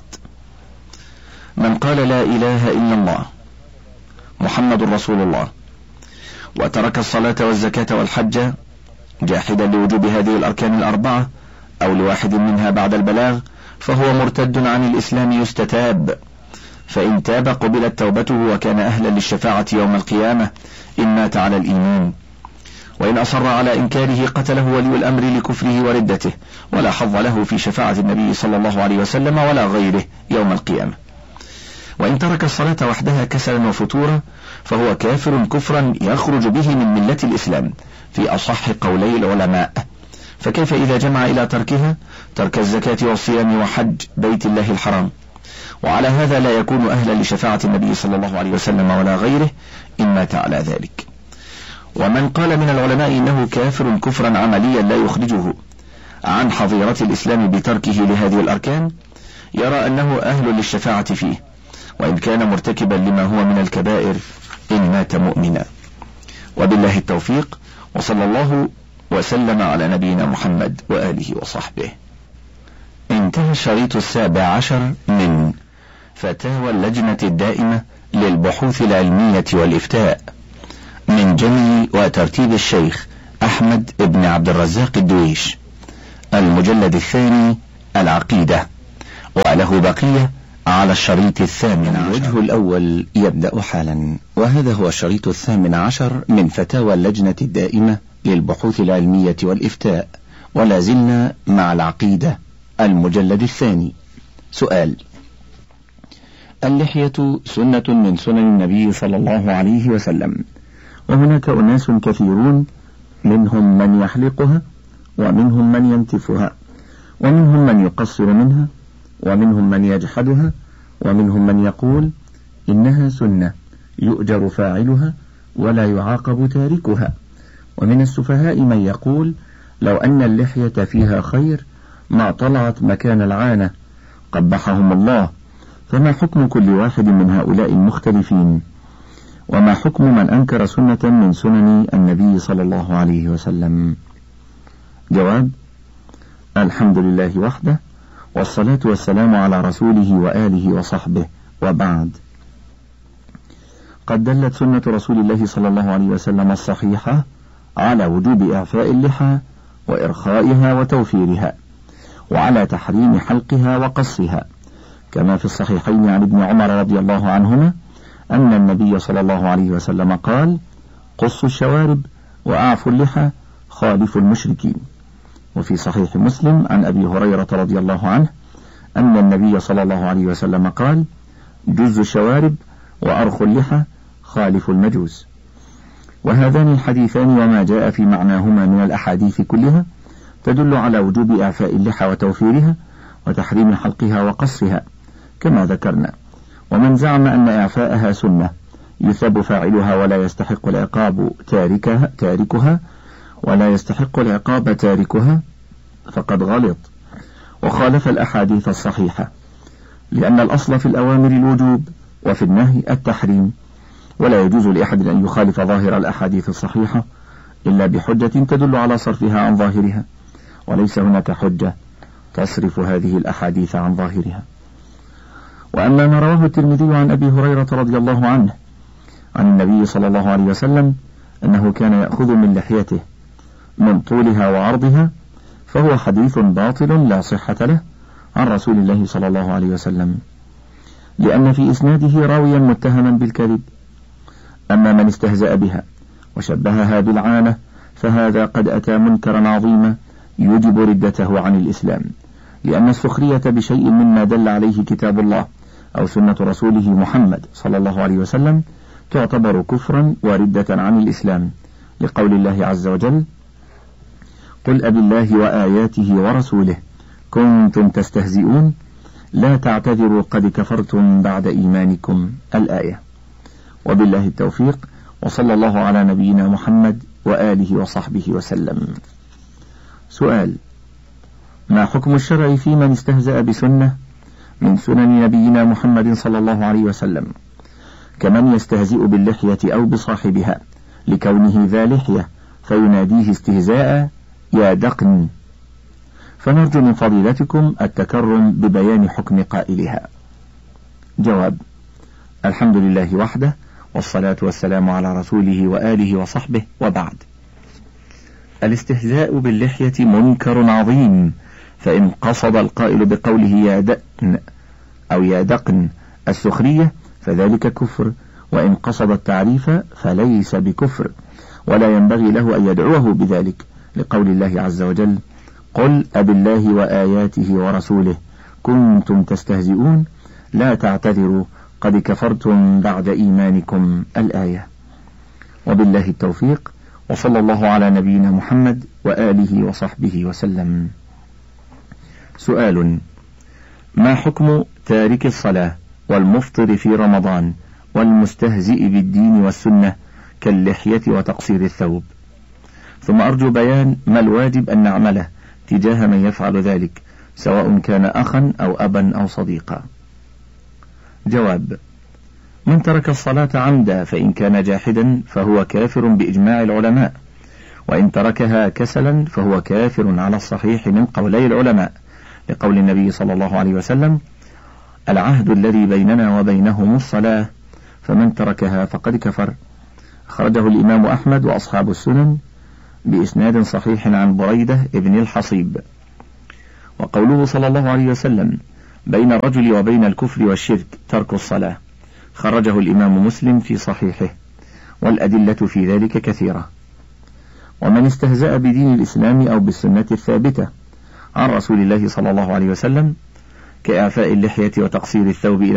من قال لا إله إلا الله محمد رسول الله وترك الصلاة والزكاة والحج جاحدا لوجوب هذه الأركان الأربعة أو لواحد منها بعد البلاغ فهو مرتد عن الإسلام يستتاب، فإن تاب قبلت توبته وكان أهلا للشفاعة يوم القيامة إن مات على الإيمان، وإن أصر على إنكاره قتله ولي الأمر لكفره وردته ولا حظ له في شفاعة النبي صلى الله عليه وسلم ولا غيره يوم القيامة. وإن ترك الصلاة وحدها كسلا وفتورا فهو كافر كفرا يخرج به من ملة الإسلام في أصح قولي العلماء، فكيف إذا جمع إلى تركها ترك الزكاة والصيام وحج بيت الله الحرام؟ وعلى هذا لا يكون أهلا لشفاعة النبي صلى الله عليه وسلم ولا غيره إن مات على ذلك. ومن قال من العلماء إنه كافر كفرا عمليا لا يخرجه عن حظيرة الإسلام بتركه لهذه الأركان يرى أنه أهل للشفاعة فيه وإن كان مرتكبا لما هو من الكبائر إن مات مؤمنا، وبالله التوفيق، وصلى الله وسلم على نبينا محمد وآله وصحبه. انتهى الشريط السابع عشر من فتاوى اللجنة الدائمة للبحوث العلمية والإفتاء من جمع وترتيب الشيخ أحمد بن عبد الرزاق الدويش، المجلد الثاني العقيدة، وله بقية على الشريط الثامن عشر. الوجه الأول يبدأ حالا، وهذا هو الشريط الثامن عشر من فتاوى اللجنة الدائمة للبحوث العلمية والإفتاء، ولا زلنا مع العقيدة المجلد الثاني. سؤال: اللحية سنة من سنن النبي صلى الله عليه وسلم، وهناك أناس كثيرون منهم من يحلقها ومنهم من ينتفها، ومنهم من يقصر منها، ومنهم من يجحدها، ومنهم من يقول إنها سنة يؤجر فاعلها ولا يعاقب تاركها، ومن السفهاء من يقول لو أن اللحية فيها خير ما طلعت مكان العانة، قبحهم الله. فما حكم كل واحد من هؤلاء المختلفين؟ وما حكم من أنكر سنة من سنن النبي صلى الله عليه وسلم؟ جواب: الحمد لله وحده، والصلاة والسلام على رسوله وآله وصحبه، وبعد. قد دلت سنة رسول الله صلى الله عليه وسلم الصحيحة على وجوب إعفاء اللحى وإرخائها وتوفيرها، وعلى تحريم حلقها وقصها، كما في الصحيحين عن ابن عمر رضي الله عنهما أن النبي صلى الله عليه وسلم قال: قصوا الشوارب وأعفوا اللحى خالفوا المشركين. وفي صحيح مسلم عن أبي هريرة رضي الله عنه أن النبي صلى الله عليه وسلم قال: جزوا الشوارب وأرخوا اللحى خالفوا المجوس. وهذان الحديثان وما جاء في معناهما من الأحاديث كلها تدل على وجوب إعفاء اللحى وتوفيرها وتحريم حلقها وقصها كما ذكرنا. ومن زعم أن إعفاءها سنة يثاب فاعلها ولا يستحق العقاب تاركها, تاركها ولا يستحق العقاب تاركها فقد غلط وخالف الأحاديث الصحيحة، لأن الأصل في الأوامر الوجوب وفي النهي التحريم، ولا يجوز لأحد أن يخالف ظاهر الأحاديث الصحيحة إلا بحجة تدل على صرفها عن ظاهرها، وليس هناك حجة تصرف هذه الأحاديث عن ظاهرها. وأما ما رواه الترمذي عن أبي هريرة رضي الله عنه عن النبي صلى الله عليه وسلم أنه كان يأخذ من لحيته من طولها وعرضها فهو حديث باطل لا صحة له عن رسول الله صلى الله عليه وسلم، لأن في إسناده راويا متهما بالكذب. أما من استهزأ بها وشبهها بالعانة فهذا قد أتى منكرا عظيما يجب ردته عن الإسلام، لأن السخرية بشيء مما دل عليه كتاب الله أو سنة رسوله محمد صلى الله عليه وسلم تعتبر كفرا وردة عن الإسلام، لقول الله عز وجل: قل أبي الله وآياته ورسوله كنتم تستهزئون لا تعتذروا قد كفرتم بعد إيمانكم، الآية. وبالله التوفيق، وصلى الله على نبينا محمد وآله وصحبه وسلم. سؤال: ما حكم الشرع في من استهزأ بسنة من سنن نبينا محمد صلى الله عليه وسلم، كمن يستهزئ باللحية أو بصاحبها لكونه ذا لحية فيناديه استهزاء يا دقن؟ فنرجو من فضيلتكم التكرم ببيان حكم قائلها. جواب: الحمد لله وحده، والصلاة والسلام على رسوله وآله وصحبه، وبعد. الاستهزاء باللحية منكر عظيم، فإن قصد القائل بقوله يا دقن أو يا دقن السخرية فذلك كفر، وإن قصد التعريف فليس بكفر، ولا ينبغي له أن يدعوه بذلك، لقول الله عز وجل: قل أبي الله وآياته ورسوله كنتم تستهزئون لا تعتذروا قد كفرتم بعد إيمانكم، الآية. وبالله التوفيق، وصلى الله على نبينا محمد وآله وصحبه وسلم. سؤال: ما حكم تارك الصلاة والمفطر في رمضان والمستهزئ بالدين والسنة كاللحية وتقصير الثوب؟ ثم أرجو بيان ما الواجب أن نعمله تجاه من يفعل ذلك، سواء كان أخا أو أبا أو صديقا. جواب: من ترك الصلاة عمدا فإن كان جاحدا فهو كافر بإجماع العلماء، وإن تركها كسلا فهو كافر على الصحيح من قولي العلماء، لقول النبي صلى الله عليه وسلم: العهد الذي بيننا وبينهم الصلاة، فمن تركها فقد كفر. أخرجه الإمام أحمد وأصحاب السنن بإسناد صحيح عن بريدة ابن الحصيب. وقوله صلى الله عليه وسلم: بين الرجل وبين الكفر والشرك ترك الصلاة، خرجه الإمام مسلم في صحيحه، والأدلة في ذلك كثيرة. ومن استهزأ بدين الإسلام أو بالسنة الثابتة عن رسول الله صلى الله عليه وسلم كإعفاء اللحية وتقصير الثوب إلى